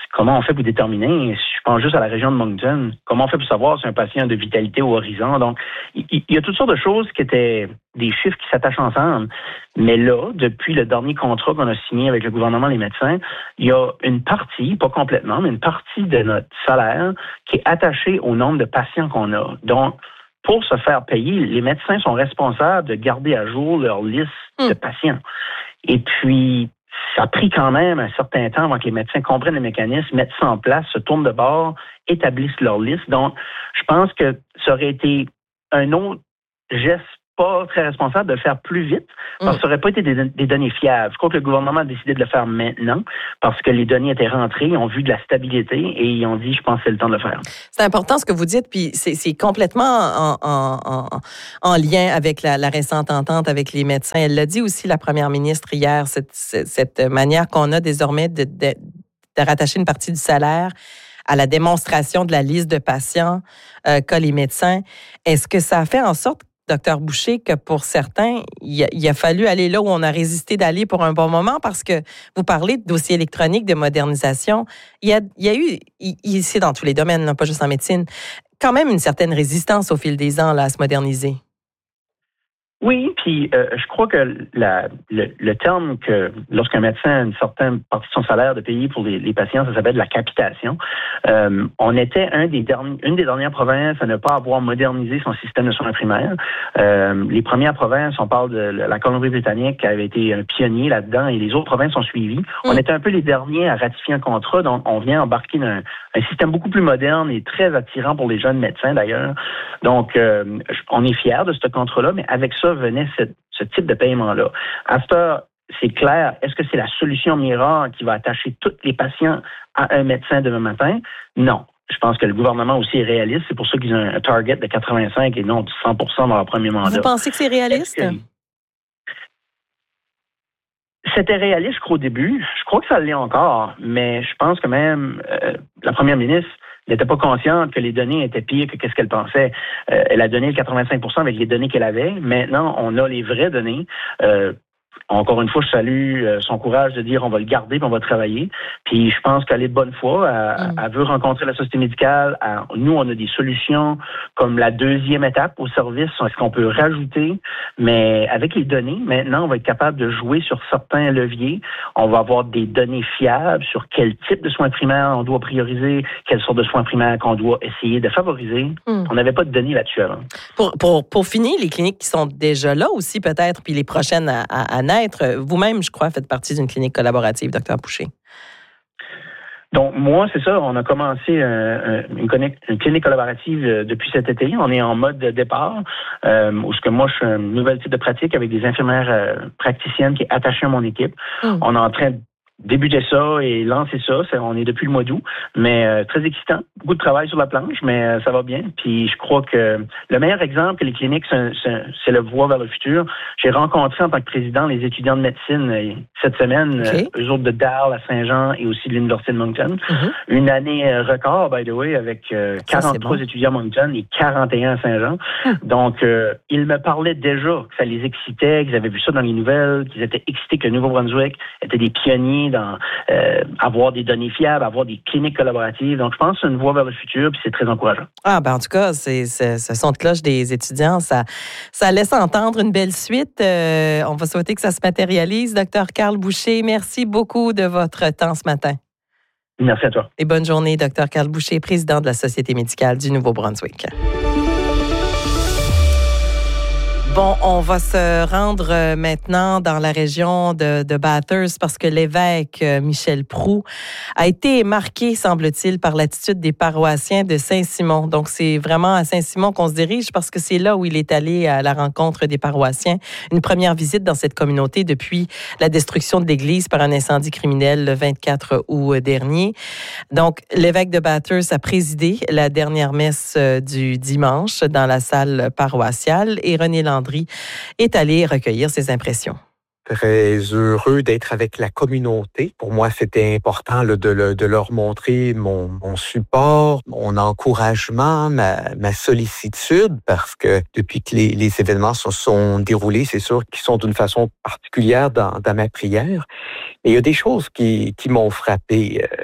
comment on fait pour déterminer, je pense juste à la région de Moncton, comment on fait pour savoir si un patient a de vitalité au horizon. Donc, il, il y a toutes sortes de choses qui étaient des chiffres qui s'attachent ensemble. Mais là, depuis le dernier contrat qu'on a signé avec le gouvernement des médecins, il y a une partie, pas complètement, mais une partie de notre salaire qui est attachée au nombre de patients qu'on a. Donc, pour se faire payer, les médecins sont responsables de garder à jour leur liste mmh. de patients. Et puis, ça a pris quand même un certain temps avant que les médecins comprennent les mécanismes, mettent ça en place, se tournent de bord, établissent leur liste. Donc, je pense que ça aurait été un autre geste pas très responsable de le faire plus vite, parce que ça n'aurait pas été des, des données fiables. Je crois que le gouvernement a décidé de le faire maintenant, parce que les données étaient rentrées, ils ont vu de la stabilité, et ils ont dit, je pense que c'est le temps de le faire. C'est important ce que vous dites, puis c'est, c'est complètement en, en, en, en lien avec la, la récente entente avec les médecins. Elle l'a dit aussi, la première ministre, hier, cette, cette, cette manière qu'on a désormais de, de, de rattacher une partie du salaire à la démonstration de la liste de patients euh, qu'a les médecins. Est-ce que ça a fait en sorte, docteur Boucher, que pour certains, il a, il a fallu aller là où on a résisté d'aller pour un bon moment, parce que vous parlez de dossiers électroniques, de modernisation. Il y a, il y a eu, ici dans tous les domaines, non, pas juste en médecine, quand même une certaine résistance au fil des ans là, à se moderniser. Oui, puis euh, je crois que la, le, le terme que lorsqu'un médecin a une certaine partie de son salaire de payer pour les, les patients, ça s'appelle de la capitation. Euh, on était un des derniers, une des dernières provinces à ne pas avoir modernisé son système de soins primaires. Euh, les premières provinces, on parle de la Colombie-Britannique qui avait été un pionnier là-dedans, et les autres provinces ont suivi. Mmh. On était un peu les derniers à ratifier un contrat, donc on vient embarquer dans un, un système beaucoup plus moderne et très attirant pour les jeunes médecins d'ailleurs. Donc, euh, on est fiers de ce contrat-là, mais avec ça venait ce, ce type de paiement-là. À cette heure, c'est clair, est-ce que c'est la solution miracle qui va attacher tous les patients à un médecin demain matin? Non. Je pense que le gouvernement aussi est réaliste. C'est pour ça qu'ils ont un target de quatre-vingt-cinq et non de cent pour cent dans leur premier mandat. Vous pensez que c'est réaliste? Que... C'était réaliste, je crois, au début. Je crois que ça l'est encore, mais je pense que même euh, la première ministre n'était pas consciente que les données étaient pires que qu'est-ce qu'elle pensait. Euh, elle a donné le quatre-vingt-cinq pour cent avec les données qu'elle avait. Maintenant, on a les vraies données. Euh, Encore une fois, je salue son courage de dire on va le garder puis on va travailler. Puis je pense qu'elle est de bonne foi. Elle, mm. elle veut rencontrer la société médicale. Elle, nous, on a des solutions comme la deuxième étape au service. Est-ce qu'on peut rajouter? Mais avec les données, maintenant, on va être capable de jouer sur certains leviers. On va avoir des données fiables sur quel type de soins primaires on doit prioriser, quelle sorte de soins primaires qu'on doit essayer de favoriser. Mm. On n'avait pas de données là-dessus avant. Pour, pour, pour finir, les cliniques qui sont déjà là aussi peut-être, puis les prochaines à, à, à naître, vous-même, je crois, faites partie d'une clinique collaborative, docteur Boucher. Donc, moi, c'est ça. On a commencé euh, une, clinique, une clinique collaborative euh, depuis cet été. On est en mode de départ, euh, où ce que moi, je suis un nouvel type de pratique avec des infirmières euh, praticiennes qui est attachée à mon équipe. Mm. On est en train de débuter ça et lancer ça. C'est, on est depuis le mois d'août, mais euh, très excitant. Beaucoup de travail sur la planche, mais euh, ça va bien. Puis je crois que le meilleur exemple que les cliniques, c'est, c'est, c'est le voie vers le futur. J'ai rencontré en tant que président les étudiants de médecine euh, cette semaine, okay. euh, eux autres de Darl à Saint-Jean et aussi de l'Université de Moncton. Mm-hmm. Une année euh, record, by the way, avec euh, quarante-trois bon. étudiants à Moncton et quarante et un à Saint-Jean. Mm. Donc, euh, ils me parlaient déjà que ça les excitait, qu'ils avaient vu ça dans les nouvelles, qu'ils étaient excités que le Nouveau-Brunswick était des pionniers dans euh, avoir des données fiables, avoir des cliniques collaboratives. Donc, je pense que c'est une voie vers le futur, puis c'est très encourageant. Ah, ben en tout cas, c'est, c'est, ce son de cloche des étudiants, ça, ça laisse entendre une belle suite. Euh, on va souhaiter que ça se matérialise. Docteur Carl Boucher, merci beaucoup de votre temps ce matin. Merci à toi. Et bonne journée, docteur Carl Boucher, président de la Société médicale du Nouveau-Brunswick. Bon, on va se rendre maintenant dans la région de, de Bathurst parce que l'évêque Michel Proulx a été marqué, semble-t-il, par l'attitude des paroissiens de Saint-Simon. Donc, c'est vraiment à Saint-Simon qu'on se dirige parce que c'est là où il est allé à la rencontre des paroissiens. Une première visite dans cette communauté depuis la destruction de l'église par un incendie criminel le vingt-quatre août dernier. Donc, l'évêque de Bathurst a présidé la dernière messe du dimanche dans la salle paroissiale et René Landry est allé recueillir ses impressions. Très heureux d'être avec la communauté. Pour moi, c'était important là, de, le, de leur montrer mon, mon support, mon encouragement, ma, ma sollicitude, parce que depuis que les, les événements se sont déroulés, c'est sûr qu'ils sont d'une façon particulière dans, dans ma prière. Mais il y a des choses qui, qui m'ont frappé. Euh,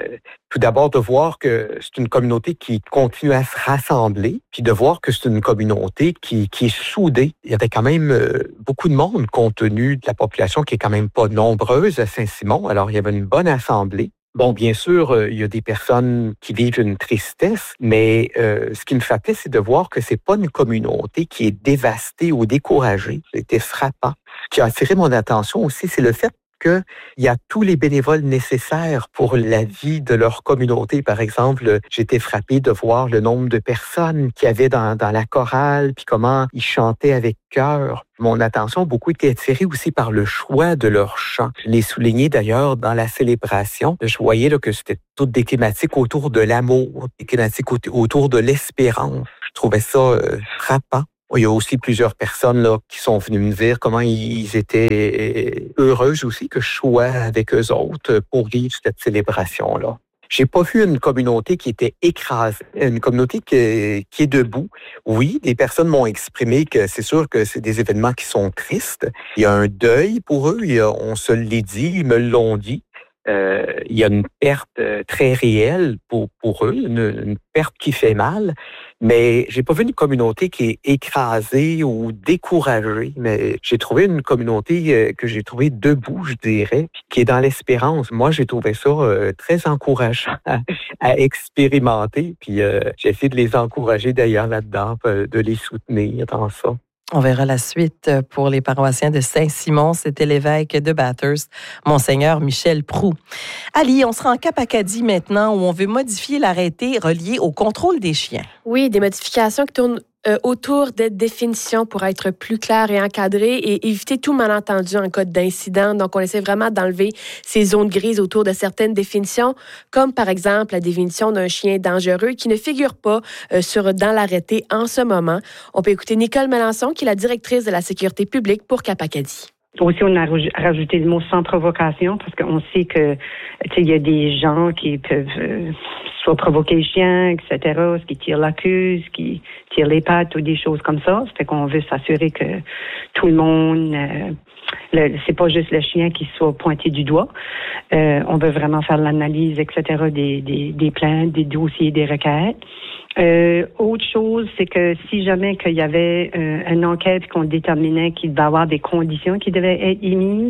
Tout d'abord, de voir que c'est une communauté qui continue à se rassembler, puis de voir que c'est une communauté qui, qui est soudée. Il y avait quand même euh, beaucoup de monde compte tenu de la population qui est quand même pas nombreuse à Saint-Simon. Alors, il y avait une bonne assemblée. Bon, bien sûr, euh, il y a des personnes qui vivent une tristesse, mais euh, ce qui me frappait, c'est de voir que c'est pas une communauté qui est dévastée ou découragée. C'était frappant. Ce qui a attiré mon attention aussi, c'est le fait qu'il y a tous les bénévoles nécessaires pour la vie de leur communauté. Par exemple, j'étais frappé de voir le nombre de personnes qu'il y avait dans, dans la chorale, puis comment ils chantaient avec cœur. Mon attention a beaucoup été attirée aussi par le choix de leurs chants. Je l'ai souligné d'ailleurs dans la célébration. Je voyais là, que c'était toutes des thématiques autour de l'amour, des thématiques autour de l'espérance. Je trouvais ça euh, frappant. Il y a aussi plusieurs personnes là, qui sont venues me dire comment ils étaient heureuses aussi que je sois avec eux autres pour vivre cette célébration-là. J'ai pas vu une communauté qui était écrasée, une communauté qui, qui est debout. Oui, des personnes m'ont exprimé que c'est sûr que c'est des événements qui sont tristes. Il y a un deuil pour eux, il y a, on se l'est dit, ils me l'ont dit. Euh, il y a une perte euh, très réelle pour, pour eux, une, une perte qui fait mal, mais j'ai pas vu une communauté qui est écrasée ou découragée, mais j'ai trouvé une communauté euh, que j'ai trouvée debout, je dirais, qui est dans l'espérance. Moi, j'ai trouvé ça euh, très encourageant à, à expérimenter, puis euh, j'ai essayé de les encourager d'ailleurs là-dedans, de les soutenir dans ça. On verra la suite pour les paroissiens de Saint-Simon. C'était l'évêque de Bathurst, Monseigneur Michel Proulx. Ali, on sera en Cap-Acadie maintenant où on veut modifier l'arrêté relié au contrôle des chiens. Oui, des modifications qui tournent euh, autour des définitions pour être plus claires et encadrées et éviter tout malentendu en cas d'incident. Donc, on essaie vraiment d'enlever ces zones grises autour de certaines définitions, comme par exemple la définition d'un chien dangereux qui ne figure pas euh, sur, dans l'arrêté en ce moment. On peut écouter Nicole Melançon, qui est la directrice de la sécurité publique pour Cap-Acadie. Aussi, on a rajouté le mot sans provocation parce qu'on sait que, tu sais, il y a des gens qui peuvent euh, soit provoquer le chien, et cetera, qui tirent la queue, qui tirent les pattes ou des choses comme ça. Ça fait qu'on veut s'assurer que tout le monde, euh, le, c'est pas juste le chien qui soit pointé du doigt. Euh, on veut vraiment faire l'analyse, et cetera, des, des, des plaintes, des dossiers, des requêtes. Euh, autre chose, c'est que si jamais qu'il y avait euh, une enquête qu'on déterminait qu'il devait y avoir des conditions qui devaient être émises,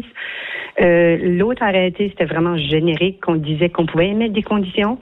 euh, l'autre arrêté, c'était vraiment générique, qu'on disait qu'on pouvait émettre des conditions,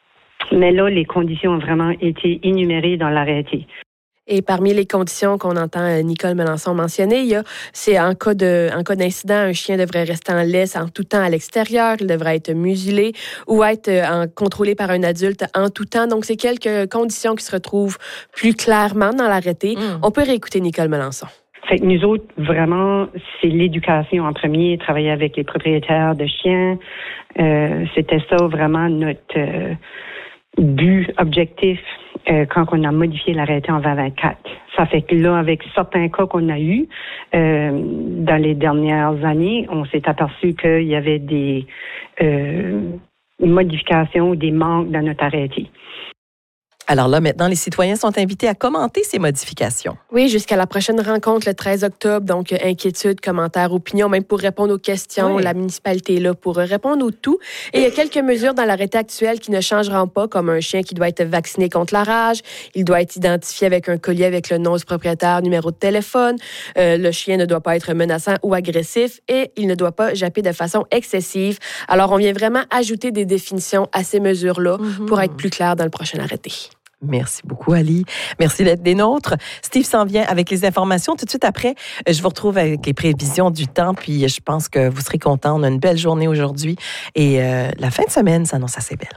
mais là, les conditions ont vraiment été énumérées dans l'arrêté. Et parmi les conditions qu'on entend Nicole Melançon mentionner, il y a, c'est en cas de, en cas d'incident, un chien devrait rester en laisse en tout temps à l'extérieur, il devrait être muselé ou être en, contrôlé par un adulte en tout temps. Donc, c'est quelques conditions qui se retrouvent plus clairement dans l'arrêté. Mmh. On peut réécouter Nicole Melançon. Fait que nous autres, vraiment, c'est l'éducation en premier, travailler avec les propriétaires de chiens. Euh, c'était ça vraiment notre euh, but, objectif. Euh, quand on a modifié l'arrêté en vingt vingt-quatre. Ça fait que là, avec certains cas qu'on a eus euh, dans les dernières années, on s'est aperçu qu'il y avait des euh, modifications ou des manques dans notre arrêté. Alors là, maintenant, les citoyens sont invités à commenter ces modifications. Oui, jusqu'à la prochaine rencontre le treize octobre. Donc, inquiétudes, commentaires, opinions, même pour répondre aux questions. Oui. La municipalité est là pour répondre au tout. Et il y a quelques mesures dans l'arrêté actuel qui ne changeront pas, comme un chien qui doit être vacciné contre la rage. Il doit être identifié avec un collier avec le nom du propriétaire, numéro de téléphone. Euh, le chien ne doit pas être menaçant ou agressif et il ne doit pas japper de façon excessive. Alors, on vient vraiment ajouter des définitions à ces mesures-là mm-hmm. pour être plus clair dans le prochain arrêté. Merci beaucoup, Ali. Merci d'être des nôtres. Steve s'en vient avec les informations. Tout de suite après, je vous retrouve avec les prévisions du temps. Puis je pense que vous serez contents. On a une belle journée aujourd'hui. Et euh, la fin de semaine s'annonce assez belle.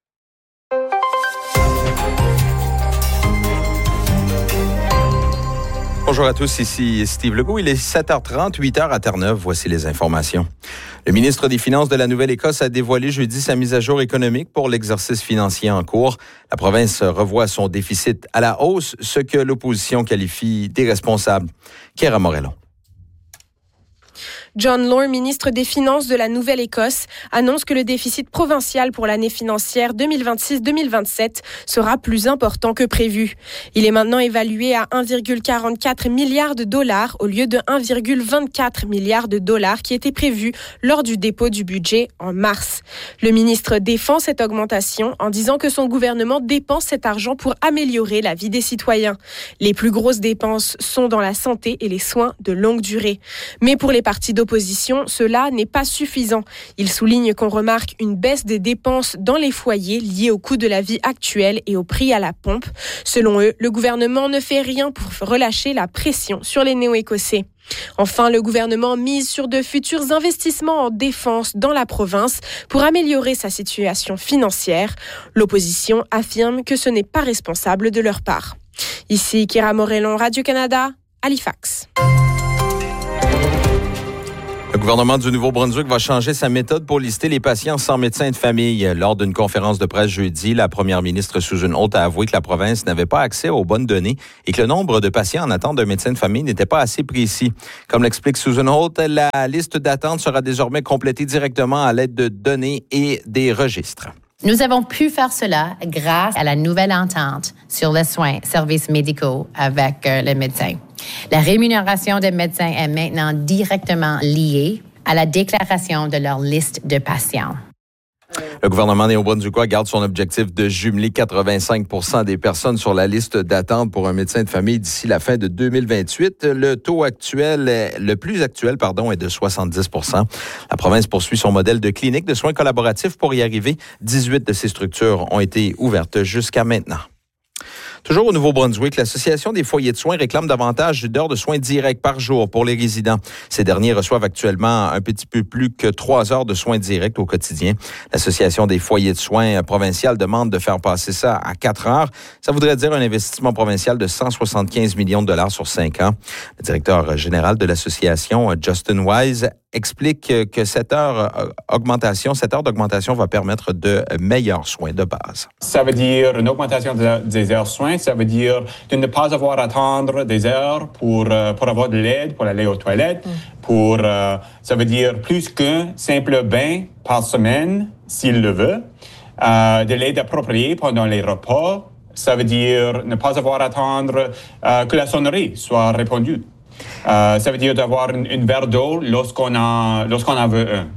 Bonjour à tous, ici Steve Legault. Il est sept heures trente, huit heures à Terre-Neuve. Voici les informations. Le ministre des Finances de la Nouvelle-Écosse a dévoilé jeudi sa mise à jour économique pour l'exercice financier en cours. La province revoit son déficit à la hausse, ce que l'opposition qualifie d'irresponsable. Chiara Morello. John Law, ministre des Finances de la Nouvelle-Écosse, annonce que le déficit provincial pour l'année financière deux mille vingt-six deux mille vingt-sept sera plus important que prévu. Il est maintenant évalué à un virgule quarante-quatre milliard de dollars au lieu de un virgule vingt-quatre milliard de dollars qui était prévu lors du dépôt du budget en mars. Le ministre défend cette augmentation en disant que son gouvernement dépense cet argent pour améliorer la vie des citoyens. Les plus grosses dépenses sont dans la santé et les soins de longue durée. Mais pour les partis d'opposition, cela n'est pas suffisant. Ils soulignent qu'on remarque une baisse des dépenses dans les foyers liées au coût de la vie actuelle et au prix à la pompe. Selon eux, le gouvernement ne fait rien pour relâcher la pression sur les néo-écossais. Enfin, le gouvernement mise sur de futurs investissements en défense dans la province pour améliorer sa situation financière. L'opposition affirme que ce n'est pas responsable de leur part. Ici Kira Morellon, Radio-Canada, Halifax. Le gouvernement du Nouveau-Brunswick va changer sa méthode pour lister les patients sans médecin de famille. Lors d'une conférence de presse jeudi, la première ministre Susan Holt a avoué que la province n'avait pas accès aux bonnes données et que le nombre de patients en attente d'un médecin de famille n'était pas assez précis. Comme l'explique Susan Holt, la liste d'attente sera désormais complétée directement à l'aide de données et des registres. Nous avons pu faire cela grâce à la nouvelle entente sur les soins, services médicaux avec euh, les médecins. La rémunération des médecins est maintenant directement liée à la déclaration de leur liste de patients. Le gouvernement néo-brunswickois garde son objectif de jumeler quatre-vingt-cinq pour cent des personnes sur la liste d'attente pour un médecin de famille d'ici la fin de deux mille vingt-huit. Le taux actuel, le plus actuel, pardon, est de soixante-dix pour cent. La province poursuit son modèle de clinique de soins collaboratifs pour y arriver. dix-huit de ces structures ont été ouvertes jusqu'à maintenant. Toujours au Nouveau-Brunswick, l'Association des foyers de soins réclame davantage d'heures de soins directs par jour pour les résidents. Ces derniers reçoivent actuellement un petit peu plus que trois heures de soins directs au quotidien. L'Association des foyers de soins provinciales demande de faire passer ça à quatre heures. Ça voudrait dire un investissement provincial de cent soixante-quinze millions de dollars sur cinq ans. Le directeur général de l'association, Justin Wise, explique que cette heure augmentation, cette heure d'augmentation va permettre de meilleurs soins de base. Ça veut dire une augmentation de, des heures soins. Ça veut dire de ne pas avoir à attendre des heures pour, euh, pour avoir de l'aide, pour aller aux toilettes. Mm. Pour, euh, ça veut dire plus qu'un simple bain par semaine, s'il le veut. Euh, de l'aide appropriée pendant les repas. Ça veut dire ne pas avoir à attendre euh, que la sonnerie soit répondue. Euh, ça veut dire d'avoir une, une verre d'eau lorsqu'on, a, lorsqu'on en veut un.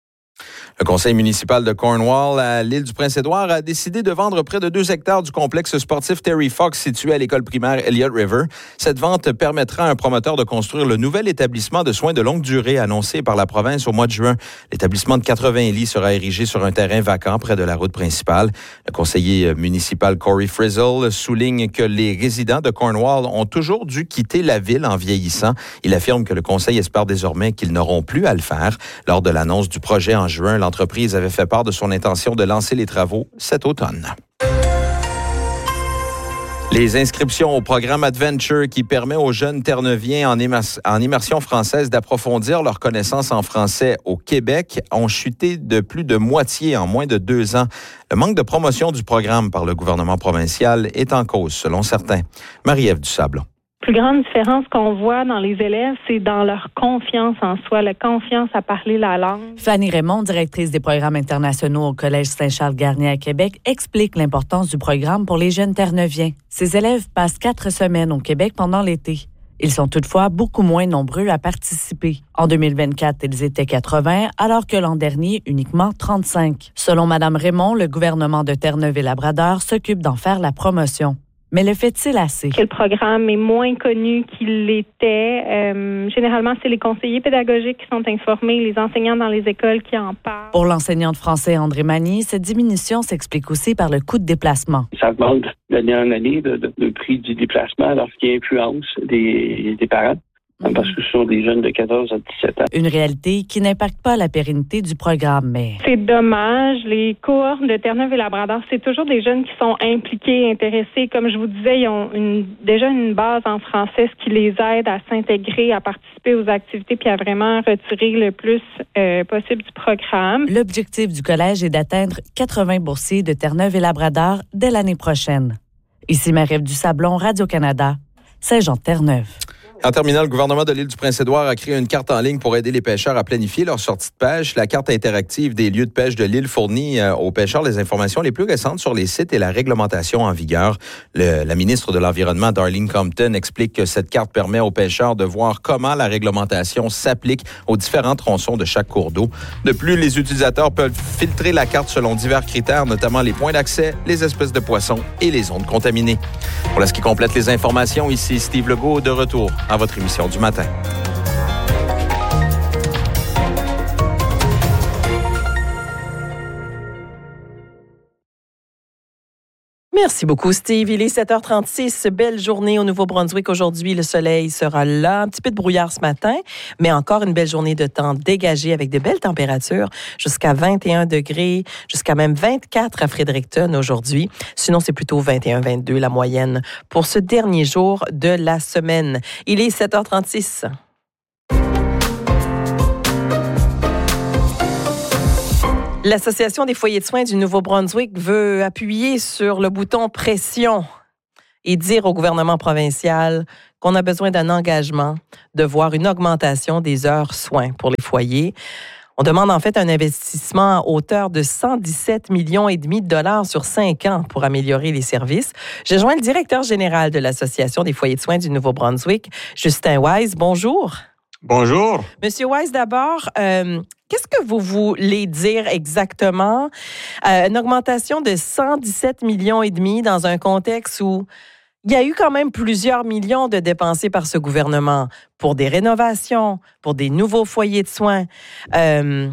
Le conseil municipal de Cornwall, à l'île du Prince-Édouard, a décidé de vendre près de deux hectares du complexe sportif Terry Fox situé à l'école primaire Elliott River. Cette vente permettra à un promoteur de construire le nouvel établissement de soins de longue durée annoncé par la province au mois de juin. L'établissement de quatre-vingts lits sera érigé sur un terrain vacant près de la route principale. Le conseiller municipal Corey Frizzle souligne que les résidents de Cornwall ont toujours dû quitter la ville en vieillissant. Il affirme que le conseil espère désormais qu'ils n'auront plus à le faire. Lors de l'annonce du projet en juin, l'entreprise avait fait part de son intention de lancer les travaux cet automne. Les inscriptions au programme Adventure qui permet aux jeunes Terre-Neuviens en, immer- en immersion française d'approfondir leurs connaissances en français au Québec ont chuté de plus de moitié en moins de deux ans. Le manque de promotion du programme par le gouvernement provincial est en cause, selon certains. Marie-Ève Dusablon. La plus grande différence qu'on voit dans les élèves, c'est dans leur confiance en soi, la confiance à parler la langue. Fanny Raymond, directrice des programmes internationaux au Collège Saint-Charles-Garnier à Québec, explique l'importance du programme pour les jeunes Terre-Neuviens. Ces élèves passent quatre semaines au Québec pendant l'été. Ils sont toutefois beaucoup moins nombreux à participer. En deux mille vingt-quatre, ils étaient quatre-vingts, alors que l'an dernier, uniquement trente-cinq. Selon Mme Raymond, le gouvernement de Terre-Neuve-et-Labrador s'occupe d'en faire la promotion. Mais le fait-il assez? Que le programme est moins connu qu'il l'était. Euh, généralement, c'est les conseillers pédagogiques qui sont informés, les enseignants dans les écoles qui en parlent. Pour l'enseignant de français André Magny, cette diminution s'explique aussi par le coût de déplacement. Ça augmente d'année en année le, le, le prix du déplacement lorsqu'il y a influence des, des parents. Parce que ce sont des jeunes de quatorze à dix-sept ans. Une réalité qui n'impacte pas la pérennité du programme, mais... C'est dommage. Les cohortes de Terre-Neuve-et-Labrador, c'est toujours des jeunes qui sont impliqués, intéressés. Comme je vous disais, ils ont une, déjà une base en français, ce qui les aide à s'intégrer, à participer aux activités puis à vraiment retirer le plus euh, possible du programme. L'objectif du collège est d'atteindre quatre-vingts boursiers de Terre-Neuve-et-Labrador dès l'année prochaine. Ici Marie-Ève Dusablon, Radio-Canada, Saint-Jean-de-Terre-Neuve. En terminant, le gouvernement de l'île du Prince-Édouard a créé une carte en ligne pour aider les pêcheurs à planifier leur sortie de pêche. La carte interactive des lieux de pêche de l'île fournit euh, aux pêcheurs les informations les plus récentes sur les sites et la réglementation en vigueur. Le, la ministre de l'Environnement, Darlene Compton, explique que cette carte permet aux pêcheurs de voir comment la réglementation s'applique aux différents tronçons de chaque cours d'eau. De plus, les utilisateurs peuvent filtrer la carte selon divers critères, notamment les points d'accès, les espèces de poissons et les zones contaminées. Voilà ce qui complète les informations. Ici Steve Legault, de retour à votre émission du matin. Merci beaucoup, Steve. Il est sept heures trente-six. Belle journée au Nouveau-Brunswick aujourd'hui. Le soleil sera là. Un petit peu de brouillard ce matin, mais encore une belle journée de temps dégagé avec de belles températures, jusqu'à vingt et un degrés, jusqu'à même vingt-quatre à Fredericton aujourd'hui. Sinon, c'est plutôt vingt et un vingt-deux la moyenne pour ce dernier jour de la semaine. Il est sept heures trente-six. L'Association des foyers de soins du Nouveau-Brunswick veut appuyer sur le bouton pression et dire au gouvernement provincial qu'on a besoin d'un engagement de voir une augmentation des heures soins pour les foyers. On demande en fait un investissement à hauteur de cent dix-sept millions et demi de dollars sur cinq ans pour améliorer les services. J'ai joint le directeur général de l'Association des foyers de soins du Nouveau-Brunswick, Justin Wise. Bonjour. Bonjour. Monsieur Wise, d'abord, euh, qu'est-ce que vous voulez dire exactement? Euh, une augmentation de cent dix-sept millions et demi dans un contexte où il y a eu quand même plusieurs millions de dépensés par ce gouvernement pour des rénovations, pour des nouveaux foyers de soins. Euh,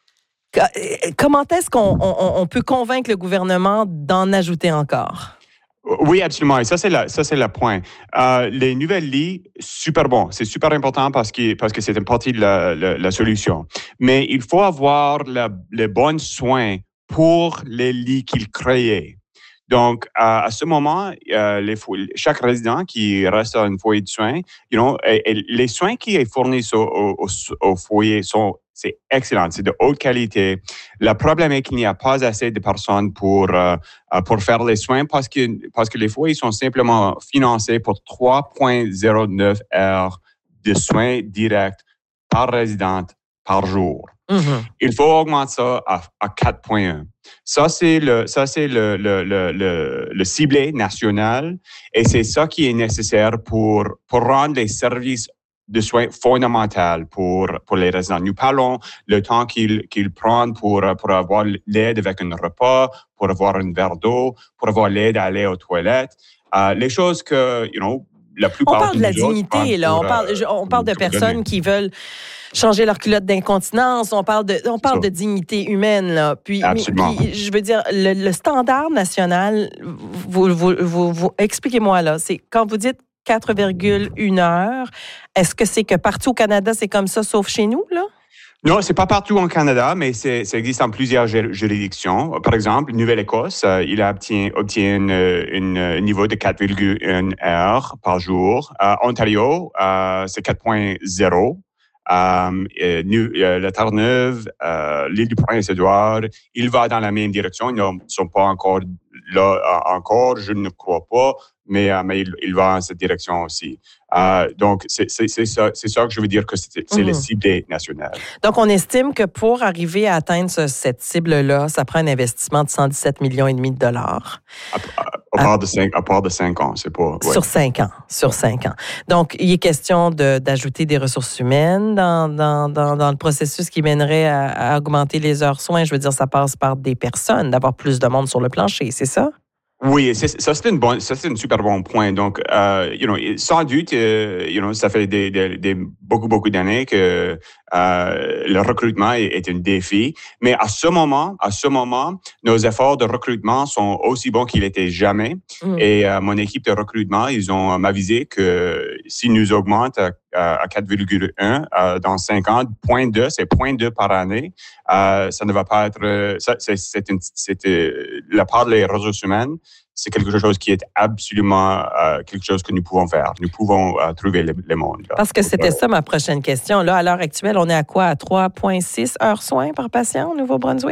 comment est-ce qu'on on, on peut convaincre le gouvernement d'en ajouter encore? Oui, absolument. Et ça, c'est la, ça, c'est le point. Euh, les nouvelles lits, super bon. C'est super important parce que, parce que c'est une partie de la, la, la solution. Mais il faut avoir la, les bons soins pour les lits qu'ils créaient. Donc, à, à ce moment, euh, les, chaque résident qui reste dans un foyer de soins, you know, et, et les soins qui sont fournis au, au, au foyer sont c'est excellent, c'est de haute qualité. Le problème est qu'il n'y a pas assez de personnes pour euh, pour faire les soins parce que parce que les foyers sont simplement financés pour trois virgule zéro neuf heures de soins directs par résidente par jour. Mm-hmm. Il faut augmenter ça à, à quatre virgule un. Ça c'est le ça c'est le le le le, le ciblé national et c'est ça qui est nécessaire pour pour rendre les services de soins fondamentaux pour, pour les résidents. Nous parlons le temps qu'ils, qu'ils prennent pour, pour avoir l'aide avec un repas, pour avoir un verre d'eau, pour avoir l'aide à aller aux toilettes. Euh, les choses que, you know, la plupart on parle de la autres, dignité, là. Pour, on parle, euh, on parle de personnes qui veulent changer leur culotte d'incontinence. On parle de, on parle de dignité humaine, là. Puis, Absolument. Puis, je veux dire, le, le standard national, vous, vous, vous, vous expliquez-moi, là, c'est quand vous dites quatre virgule un heures. Est-ce que c'est que partout au Canada, c'est comme ça, sauf chez nous, là? Non, c'est pas partout en Canada, mais c'est, ça existe en plusieurs juridictions. Par exemple, Nouvelle-Écosse, euh, il obtient, obtient une, un niveau de quatre virgule un heures par jour. Euh, Ontario, euh, c'est quatre virgule zéro. Euh, euh, la Terre-Neuve, euh, l'île du Prince-Édouard, il va dans la même direction. Ils ne sont pas encore là euh, encore, je ne crois pas, mais, euh, mais il, il va dans cette direction aussi. Euh, donc, c'est, c'est, c'est, ça, c'est ça que je veux dire que c'est, c'est mm-hmm. le ciblé national. Donc, on estime que pour arriver à atteindre ce, cette cible-là, ça prend un investissement de cent dix-sept millions et demi de dollars. À, à, à, part de cinq, à part de cinq ans, c'est pas... Ouais. Sur cinq ans, sur cinq ans. Donc, il est question de, d'ajouter des ressources humaines dans, dans, dans, dans le processus qui mènerait à, à augmenter les heures soins. Je veux dire, ça passe par des personnes, d'avoir plus de monde sur le plancher, c'est ça? Oui, c'est, ça c'est une bonne, ça c'est un super bon point. Donc, euh, you know, sans doute, euh, you know, ça fait des, des, des beaucoup beaucoup d'années que euh, le recrutement est, est un défi. Mais à ce moment, à ce moment, nos efforts de recrutement sont aussi bons qu'ils étaient jamais. Mmh. Et euh, mon équipe de recrutement, ils ont m'avisé que s'ils nous augmentent à, à quatre virgule un euh, dans cinq ans, point deux, c'est point deux par année. Euh, ça ne va pas être, ça, c'est, c'est, une, c'est euh, la part des ressources humaines. C'est quelque chose qui est absolument euh, quelque chose que nous pouvons faire. Nous pouvons euh, trouver le, le monde. Là. Parce que c'était ça ma prochaine question. Là, à l'heure actuelle, on est à quoi? À trois virgule six heures soins par patient au Nouveau-Brunswick?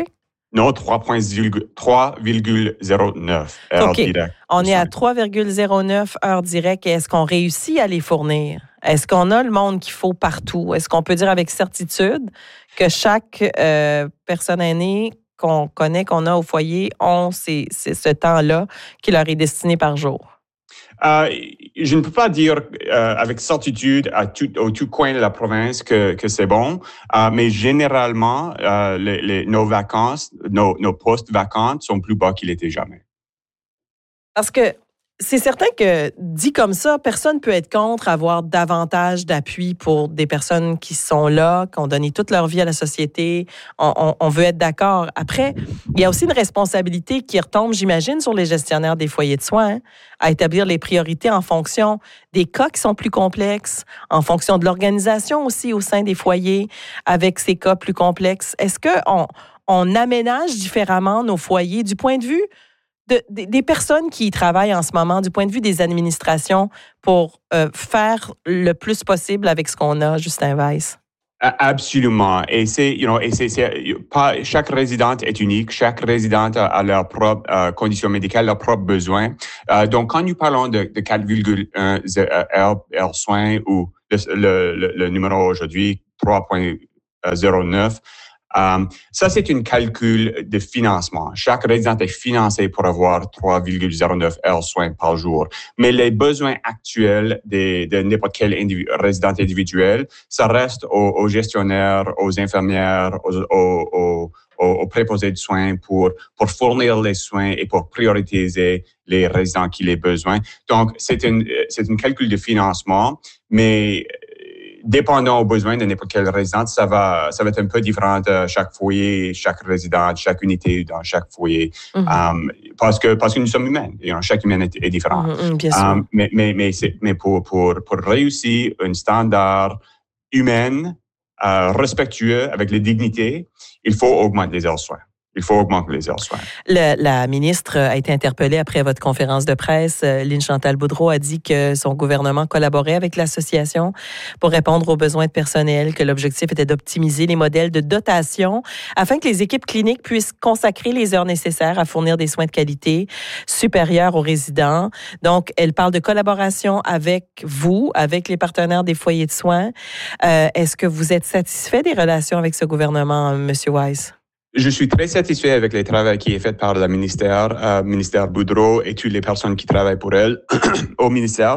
Non, trois virgule zéro neuf heures OK. directes. On est à trois virgule zéro neuf heures directes. Et est-ce qu'on réussit à les fournir? Est-ce qu'on a le monde qu'il faut partout? Est-ce qu'on peut dire avec certitude que chaque euh, personne aînée qu'on connaît, qu'on a au foyer, ont ces, ces, ce temps-là qui leur est destiné par jour? Euh, je ne peux pas dire euh, avec certitude à tout, aux tout coins de la province que, que c'est bon, euh, mais généralement, euh, les, les, nos vacances, nos, nos postes vacants sont plus bas qu'ils étaient jamais. Parce que c'est certain que, dit comme ça, personne ne peut être contre avoir davantage d'appui pour des personnes qui sont là, qui ont donné toute leur vie à la société. On, on, on veut être d'accord. Après, il y a aussi une responsabilité qui retombe, j'imagine, sur les gestionnaires des foyers de soins, hein, à établir les priorités en fonction des cas qui sont plus complexes, en fonction de l'organisation aussi au sein des foyers avec ces cas plus complexes. Est-ce qu'on on aménage différemment nos foyers du point de vue De, de, des personnes qui y travaillent en ce moment, du point de vue des administrations, pour euh, faire le plus possible avec ce qu'on a, Justin Weiss? Absolument. Et c'est, you know, et c'est, c'est pas, chaque résidente est unique. Chaque résidente a, a leurs propres euh, conditions médicales, leurs propres besoins. Euh, donc, quand nous parlons de, de quatre virgule un heures soins ou le, le, le, le numéro aujourd'hui, trois virgule zéro neuf, Um, ça, c'est un calcul de financement. Chaque résident est financé pour avoir trois virgule zéro neuf heures soins par jour. Mais les besoins actuels de, de n'importe quel individu, résident individuel, ça reste aux, aux gestionnaires, aux infirmières, aux, aux, aux, aux préposés de soins pour, pour fournir les soins et pour prioriser les résidents qui les besoin. Donc, c'est un, c'est un calcul de financement, mais dépendant aux besoins de n'importe quelle résidence, ça va, ça va être un peu différent de chaque foyer, chaque résidence, chaque unité dans chaque foyer, mm-hmm. um, parce que parce que nous sommes humains, you know, chaque humain est, est différent. Mm-hmm, bien sûr. Um, mais mais mais, c'est, mais pour pour pour réussir un standard humain euh, respectueux avec les dignités, il faut augmenter les heures soins. Il faut augmenter les heures soins. Le, la ministre a été interpellée après votre conférence de presse. Lynne Chantal Boudreau a dit que son gouvernement collaborait avec l'association pour répondre aux besoins de personnel, que l'objectif était d'optimiser les modèles de dotation afin que les équipes cliniques puissent consacrer les heures nécessaires à fournir des soins de qualité supérieurs aux résidents. Donc, elle parle de collaboration avec vous, avec les partenaires des foyers de soins. Euh, est-ce que vous êtes satisfait des relations avec ce gouvernement, M. Weiss? Je suis très satisfait avec le travail qui est fait par le ministère, euh, ministère Boudreau et toutes les personnes qui travaillent pour elle au ministère.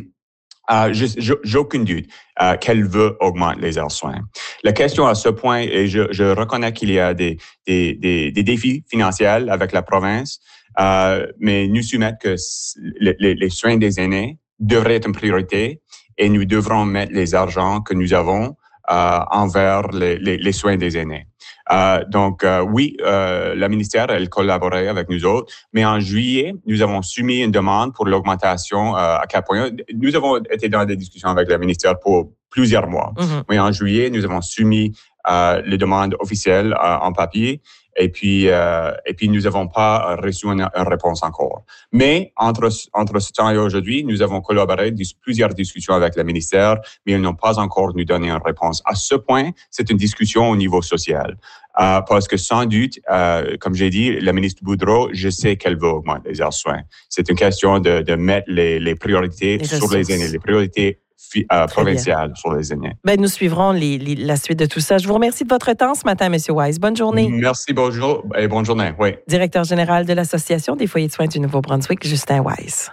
Euh, je, je, j'ai aucun doute euh, qu'elle veut augmenter les heures soins. La question à ce point, et je, je reconnais qu'il y a des, des, des, des défis financiers avec la province, euh, mais nous soumettons que les, les, les soins des aînés devraient être une priorité et nous devrons mettre les argents que nous avons euh, envers les, les, les soins des aînés. Euh, donc, euh, oui, euh, la ministère, elle collaborait avec nous autres, mais en juillet, nous avons soumis une demande pour l'augmentation euh, à quatre point un. Nous avons été dans des discussions avec le ministère pour plusieurs mois. Mm-hmm. Mais en juillet, nous avons soumis euh, les demandes officielles euh, en papier et puis euh, et puis nous n'avons pas reçu une, une réponse encore. Mais entre entre ce temps et aujourd'hui, nous avons collaboré dans plusieurs discussions avec le ministère, mais ils n'ont pas encore nous donné une réponse. À ce point, c'est une discussion au niveau social. Euh, parce que sans doute, euh, comme j'ai dit, la ministre Boudreau, je sais qu'elle veut augmenter les heures soins. C'est une question de, de mettre les, les priorités les sur les aînés, les priorités fi, euh, provinciales sur les aînés. Ben, nous suivrons les, les, la suite de tout ça. Je vous remercie de votre temps ce matin, M. Weiss. Bonne journée. Merci, bonjour et bonne journée. Oui. Directeur général de l'Association des foyers de soins du Nouveau-Brunswick, Justin Weiss.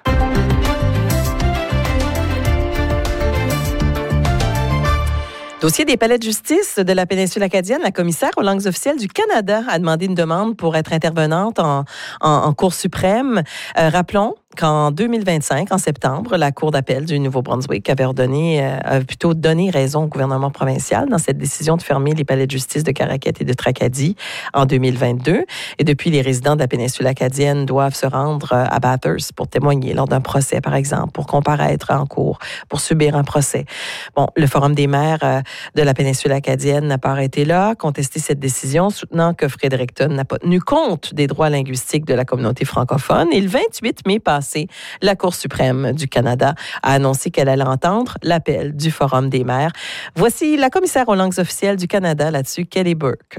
Dossier des palais de justice de la péninsule acadienne, la commissaire aux langues officielles du Canada a demandé une demande pour être intervenante en, en, en Cour suprême. Euh, rappelons qu'en deux mille vingt-cinq, en septembre, la Cour d'appel du Nouveau-Brunswick avait ordonné, euh, avait plutôt donné raison au gouvernement provincial dans cette décision de fermer les palais de justice de Caraquet et de Tracadie en deux mille vingt-deux. Et depuis, les résidents de la péninsule acadienne doivent se rendre à Bathurst pour témoigner lors d'un procès, par exemple, pour comparaître en cour, pour subir un procès. Bon, le Forum des maires euh, de la péninsule acadienne n'a pas arrêté là, contesté cette décision, soutenant que Fredericton n'a pas tenu compte des droits linguistiques de la communauté francophone. Et le vingt-huit mai passé, la Cour suprême du Canada a annoncé qu'elle allait entendre l'appel du Forum des maires. Voici la commissaire aux langues officielles du Canada là-dessus, Kelly Burke.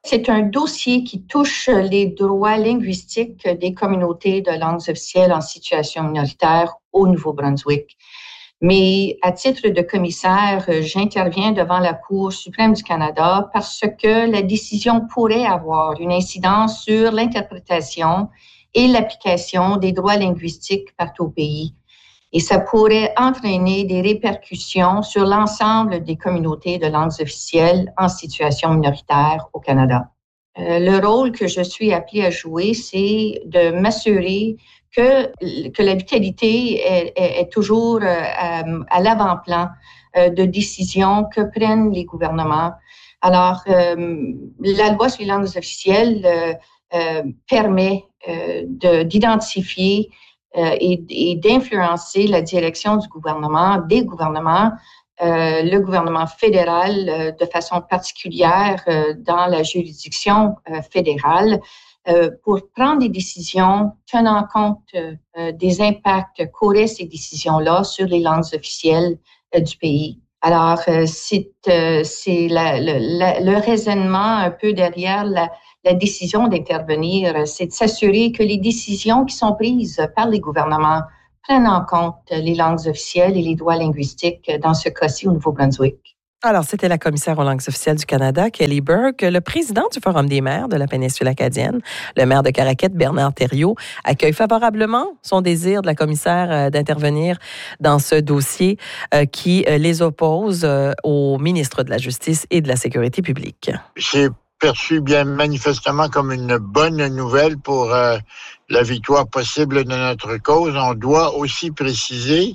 C'est un dossier qui touche les droits linguistiques des communautés de langues officielles en situation minoritaire au Nouveau-Brunswick. Mais à titre de commissaire, j'interviens devant la Cour suprême du Canada parce que la décision pourrait avoir une incidence sur l'interprétation et l'application des droits linguistiques partout au pays. Et ça pourrait entraîner des répercussions sur l'ensemble des communautés de langues officielles en situation minoritaire au Canada. Euh, le rôle que je suis appelée à jouer, c'est de m'assurer que, que la vitalité est, est, est toujours à, à l'avant-plan euh, de décisions que prennent les gouvernements. Alors, euh, la loi sur les langues officielles euh, euh, permet euh, de, d'identifier euh, et, et d'influencer la direction du gouvernement, des gouvernements, euh, le gouvernement fédéral euh, de façon particulière euh, dans la juridiction euh, fédérale, Euh, pour prendre des décisions tenant compte euh, des impacts qu'auraient ces décisions-là sur les langues officielles euh, du pays. Alors, euh, c'est, euh, c'est la, le, la, le raisonnement un peu derrière la, la décision d'intervenir, c'est de s'assurer que les décisions qui sont prises par les gouvernements prennent en compte les langues officielles et les droits linguistiques, dans ce cas-ci au Nouveau-Brunswick. Alors, c'était la commissaire aux langues officielles du Canada, Kelly Burke. Le président du Forum des maires de la péninsule acadienne, le maire de Caraquette, Bernard Thériault, accueille favorablement son désir de la commissaire d'intervenir dans ce dossier qui les oppose au ministre de la Justice et de la Sécurité publique. C'est perçu bien manifestement comme une bonne nouvelle pour euh, la victoire possible de notre cause. On doit aussi préciser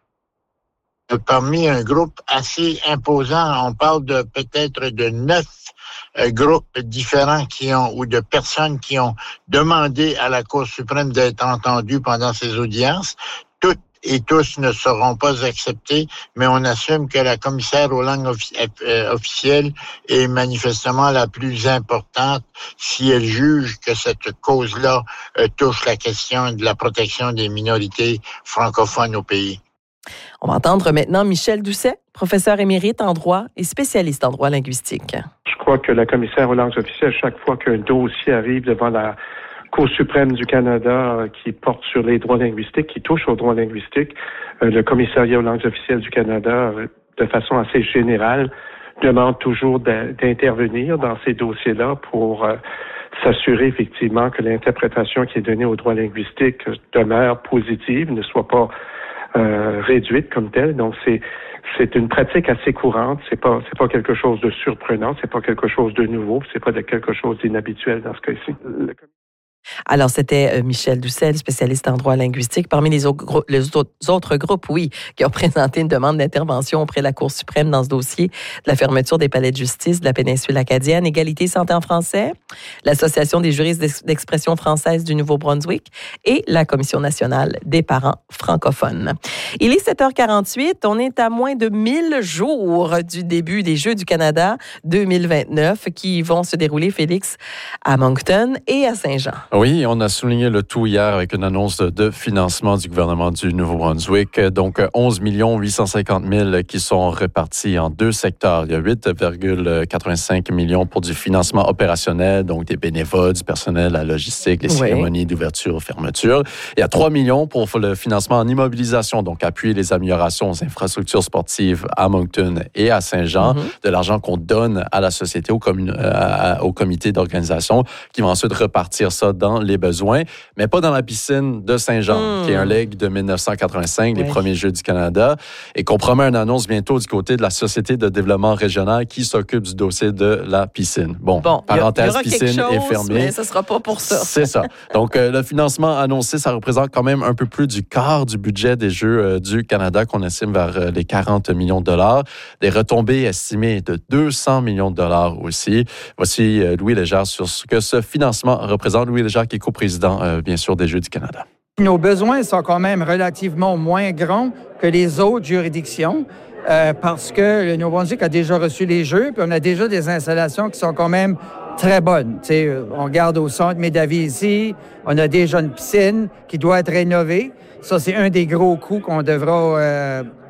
parmi un groupe assez imposant, on parle de peut-être de neuf euh, groupes différents qui ont ou de personnes qui ont demandé à la Cour suprême d'être entendues pendant ces audiences. Toutes et tous ne seront pas acceptés, mais on assume que la commissaire aux langues offi- euh, officielles est manifestement la plus importante si elle juge que cette cause-là euh, touche la question de la protection des minorités francophones au pays. On va entendre maintenant Michel Doucet, professeur émérite en droit et spécialiste en droit linguistique. Je crois que la commissaire aux langues officielles, chaque fois qu'un dossier arrive devant la Cour suprême du Canada qui porte sur les droits linguistiques, qui touche aux droits linguistiques, le commissariat aux langues officielles du Canada, de façon assez générale, demande toujours d'intervenir dans ces dossiers-là pour s'assurer effectivement que l'interprétation qui est donnée aux droits linguistiques demeure positive, ne soit pas Euh, réduite comme telle. Donc, c'est c'est une pratique assez courante. C'est pas c'est pas quelque chose de surprenant. C'est pas quelque chose de nouveau. C'est pas de quelque chose d'inhabituel dans ce cas-ci. Le... Alors, c'était Michel Doucet, spécialiste en droit linguistique. Parmi les autres, les autres groupes, oui, qui ont présenté une demande d'intervention auprès de la Cour suprême dans ce dossier de la fermeture des palais de justice de la péninsule acadienne, Égalité Santé en français, l'Association des juristes d'expression française du Nouveau-Brunswick et la Commission nationale des parents francophones. Il est sept heures quarante-huit. On est à moins de mille jours du début des Jeux du Canada deux mille vingt-neuf qui vont se dérouler, Félix, à Moncton et à Saint-Jean. Oui, on a souligné le tout hier avec une annonce de financement du gouvernement du Nouveau-Brunswick. Donc, onze millions huit cent cinquante mille qui sont répartis en deux secteurs. Il y a huit virgule quatre-vingt-cinq millions pour du financement opérationnel, donc des bénévoles, du personnel, la logistique, les cérémonies oui. d'ouverture, fermeture. Il y a trois millions pour le financement en immobilisation, donc appuyer les améliorations aux infrastructures sportives à Moncton et à Saint-Jean, mm-hmm. de l'argent qu'on donne à la société, au, commun- à, au comité d'organisation, qui vont ensuite repartir ça dans les besoins, mais pas dans la piscine de Saint-Jean, mmh. qui est un legs de dix-neuf cent quatre-vingt-cinq, oui. les premiers Jeux du Canada, et qu'on promet une annonce bientôt du côté de la Société de développement régional qui s'occupe du dossier de la piscine. Bon, bon parenthèse, piscine chose, est fermée. Mais ce ne sera pas pour ça. C'est ça. Donc, euh, le financement annoncé, ça représente quand même un peu plus du quart du budget des Jeux euh, du Canada, qu'on estime vers euh, les quarante millions de dollars. Des retombées estimées de deux cents millions de dollars aussi. Voici euh, Louis Légère sur ce que ce financement représente. Louis Légère, qui est coprésident, euh, bien sûr, des Jeux du Canada. Nos besoins sont quand même relativement moins grands que les autres juridictions euh, parce que le Nouveau-Brunswick a déjà reçu les Jeux, puis on a déjà des installations qui sont quand même très bonnes. T'sais, on regarde au centre Médavie ici, on a déjà une piscine qui doit être rénovée. Ça, c'est un des gros coûts qu'on devra euh,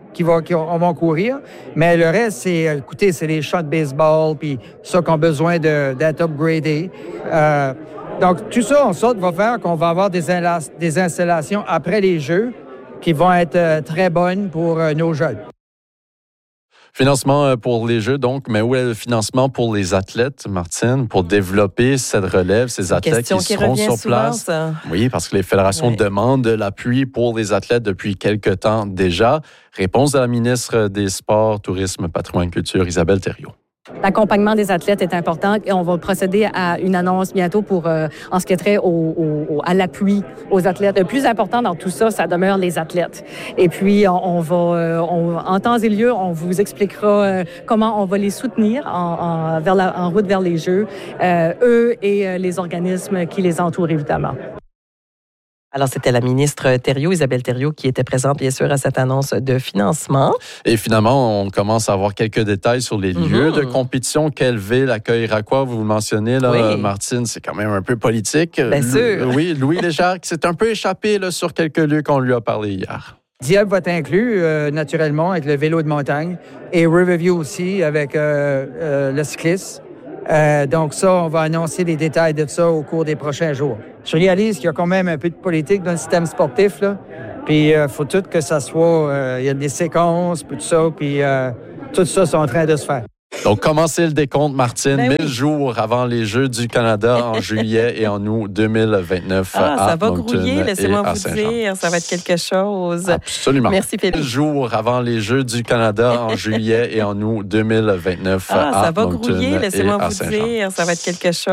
qui vont, qui vont, vont courir. Mais le reste, c'est, écoutez, c'est les champs de baseball, puis ça qui ont besoin de, d'être upgradés. Euh, donc, tout ça, en sorte, va faire qu'on va avoir des, inla- des installations après les Jeux qui vont être euh, très bonnes pour euh, nos jeunes. Financement pour les Jeux, donc, mais où est le financement pour les athlètes, Martine, pour développer cette relève, ces athlètes qui, qui seront sur souvent, place? Ça. Oui, parce que les fédérations ouais. demandent de l'appui pour les athlètes depuis quelque temps déjà. Réponse de la ministre des Sports, Tourisme, Patrimoine, Culture, Isabelle Thériault. L'accompagnement des athlètes est important et on va procéder à une annonce bientôt pour euh, en ce qui est trait au, au, à l'appui aux athlètes. Le plus important dans tout ça, ça demeure les athlètes. Et puis, on, on va, euh, on, en temps et lieu, on vous expliquera euh, comment on va les soutenir en, en, vers la, en route vers les Jeux, euh, eux et euh, les organismes qui les entourent, évidemment. Alors, c'était la ministre Thériault, Isabelle Thériault, qui était présente, bien sûr, à cette annonce de financement. Et finalement, on commence à avoir quelques détails sur les lieux mm-hmm. de compétition. Quelle ville accueillera quoi? Vous le mentionnez, là, oui. Martine, c'est quand même un peu politique. Bien sûr. Oui, Louis Léger, qui s'est un peu échappé là, sur quelques lieux qu'on lui a parlé hier. Dieppe va être inclus, euh, naturellement, avec le vélo de montagne. Et Riverview aussi, avec euh, euh, le cycliste. Euh, donc ça, on va annoncer les détails de ça au cours des prochains jours. Je réalise qu'il y a quand même un peu de politique dans le système sportif, là. Puis il euh, faut tout que ça soit... Euh, il y a des séquences, puis tout ça, puis euh, tout ça, c'est en train de se faire. Donc, commencez le décompte, Martine, ben mille oui. jours avant les Jeux du Canada en juillet et en août deux mille vingt-neuf ah, à ça va Moncton grouiller, laissez-moi vous Saint-Jean. dire, ça va être quelque chose. Absolument. Merci, Philippe. mille jours avant les Jeux du Canada en juillet et en août deux mille vingt-neuf ah, à ça va Moncton grouiller, laissez-moi vous Saint-Jean. dire, ça va être quelque chose.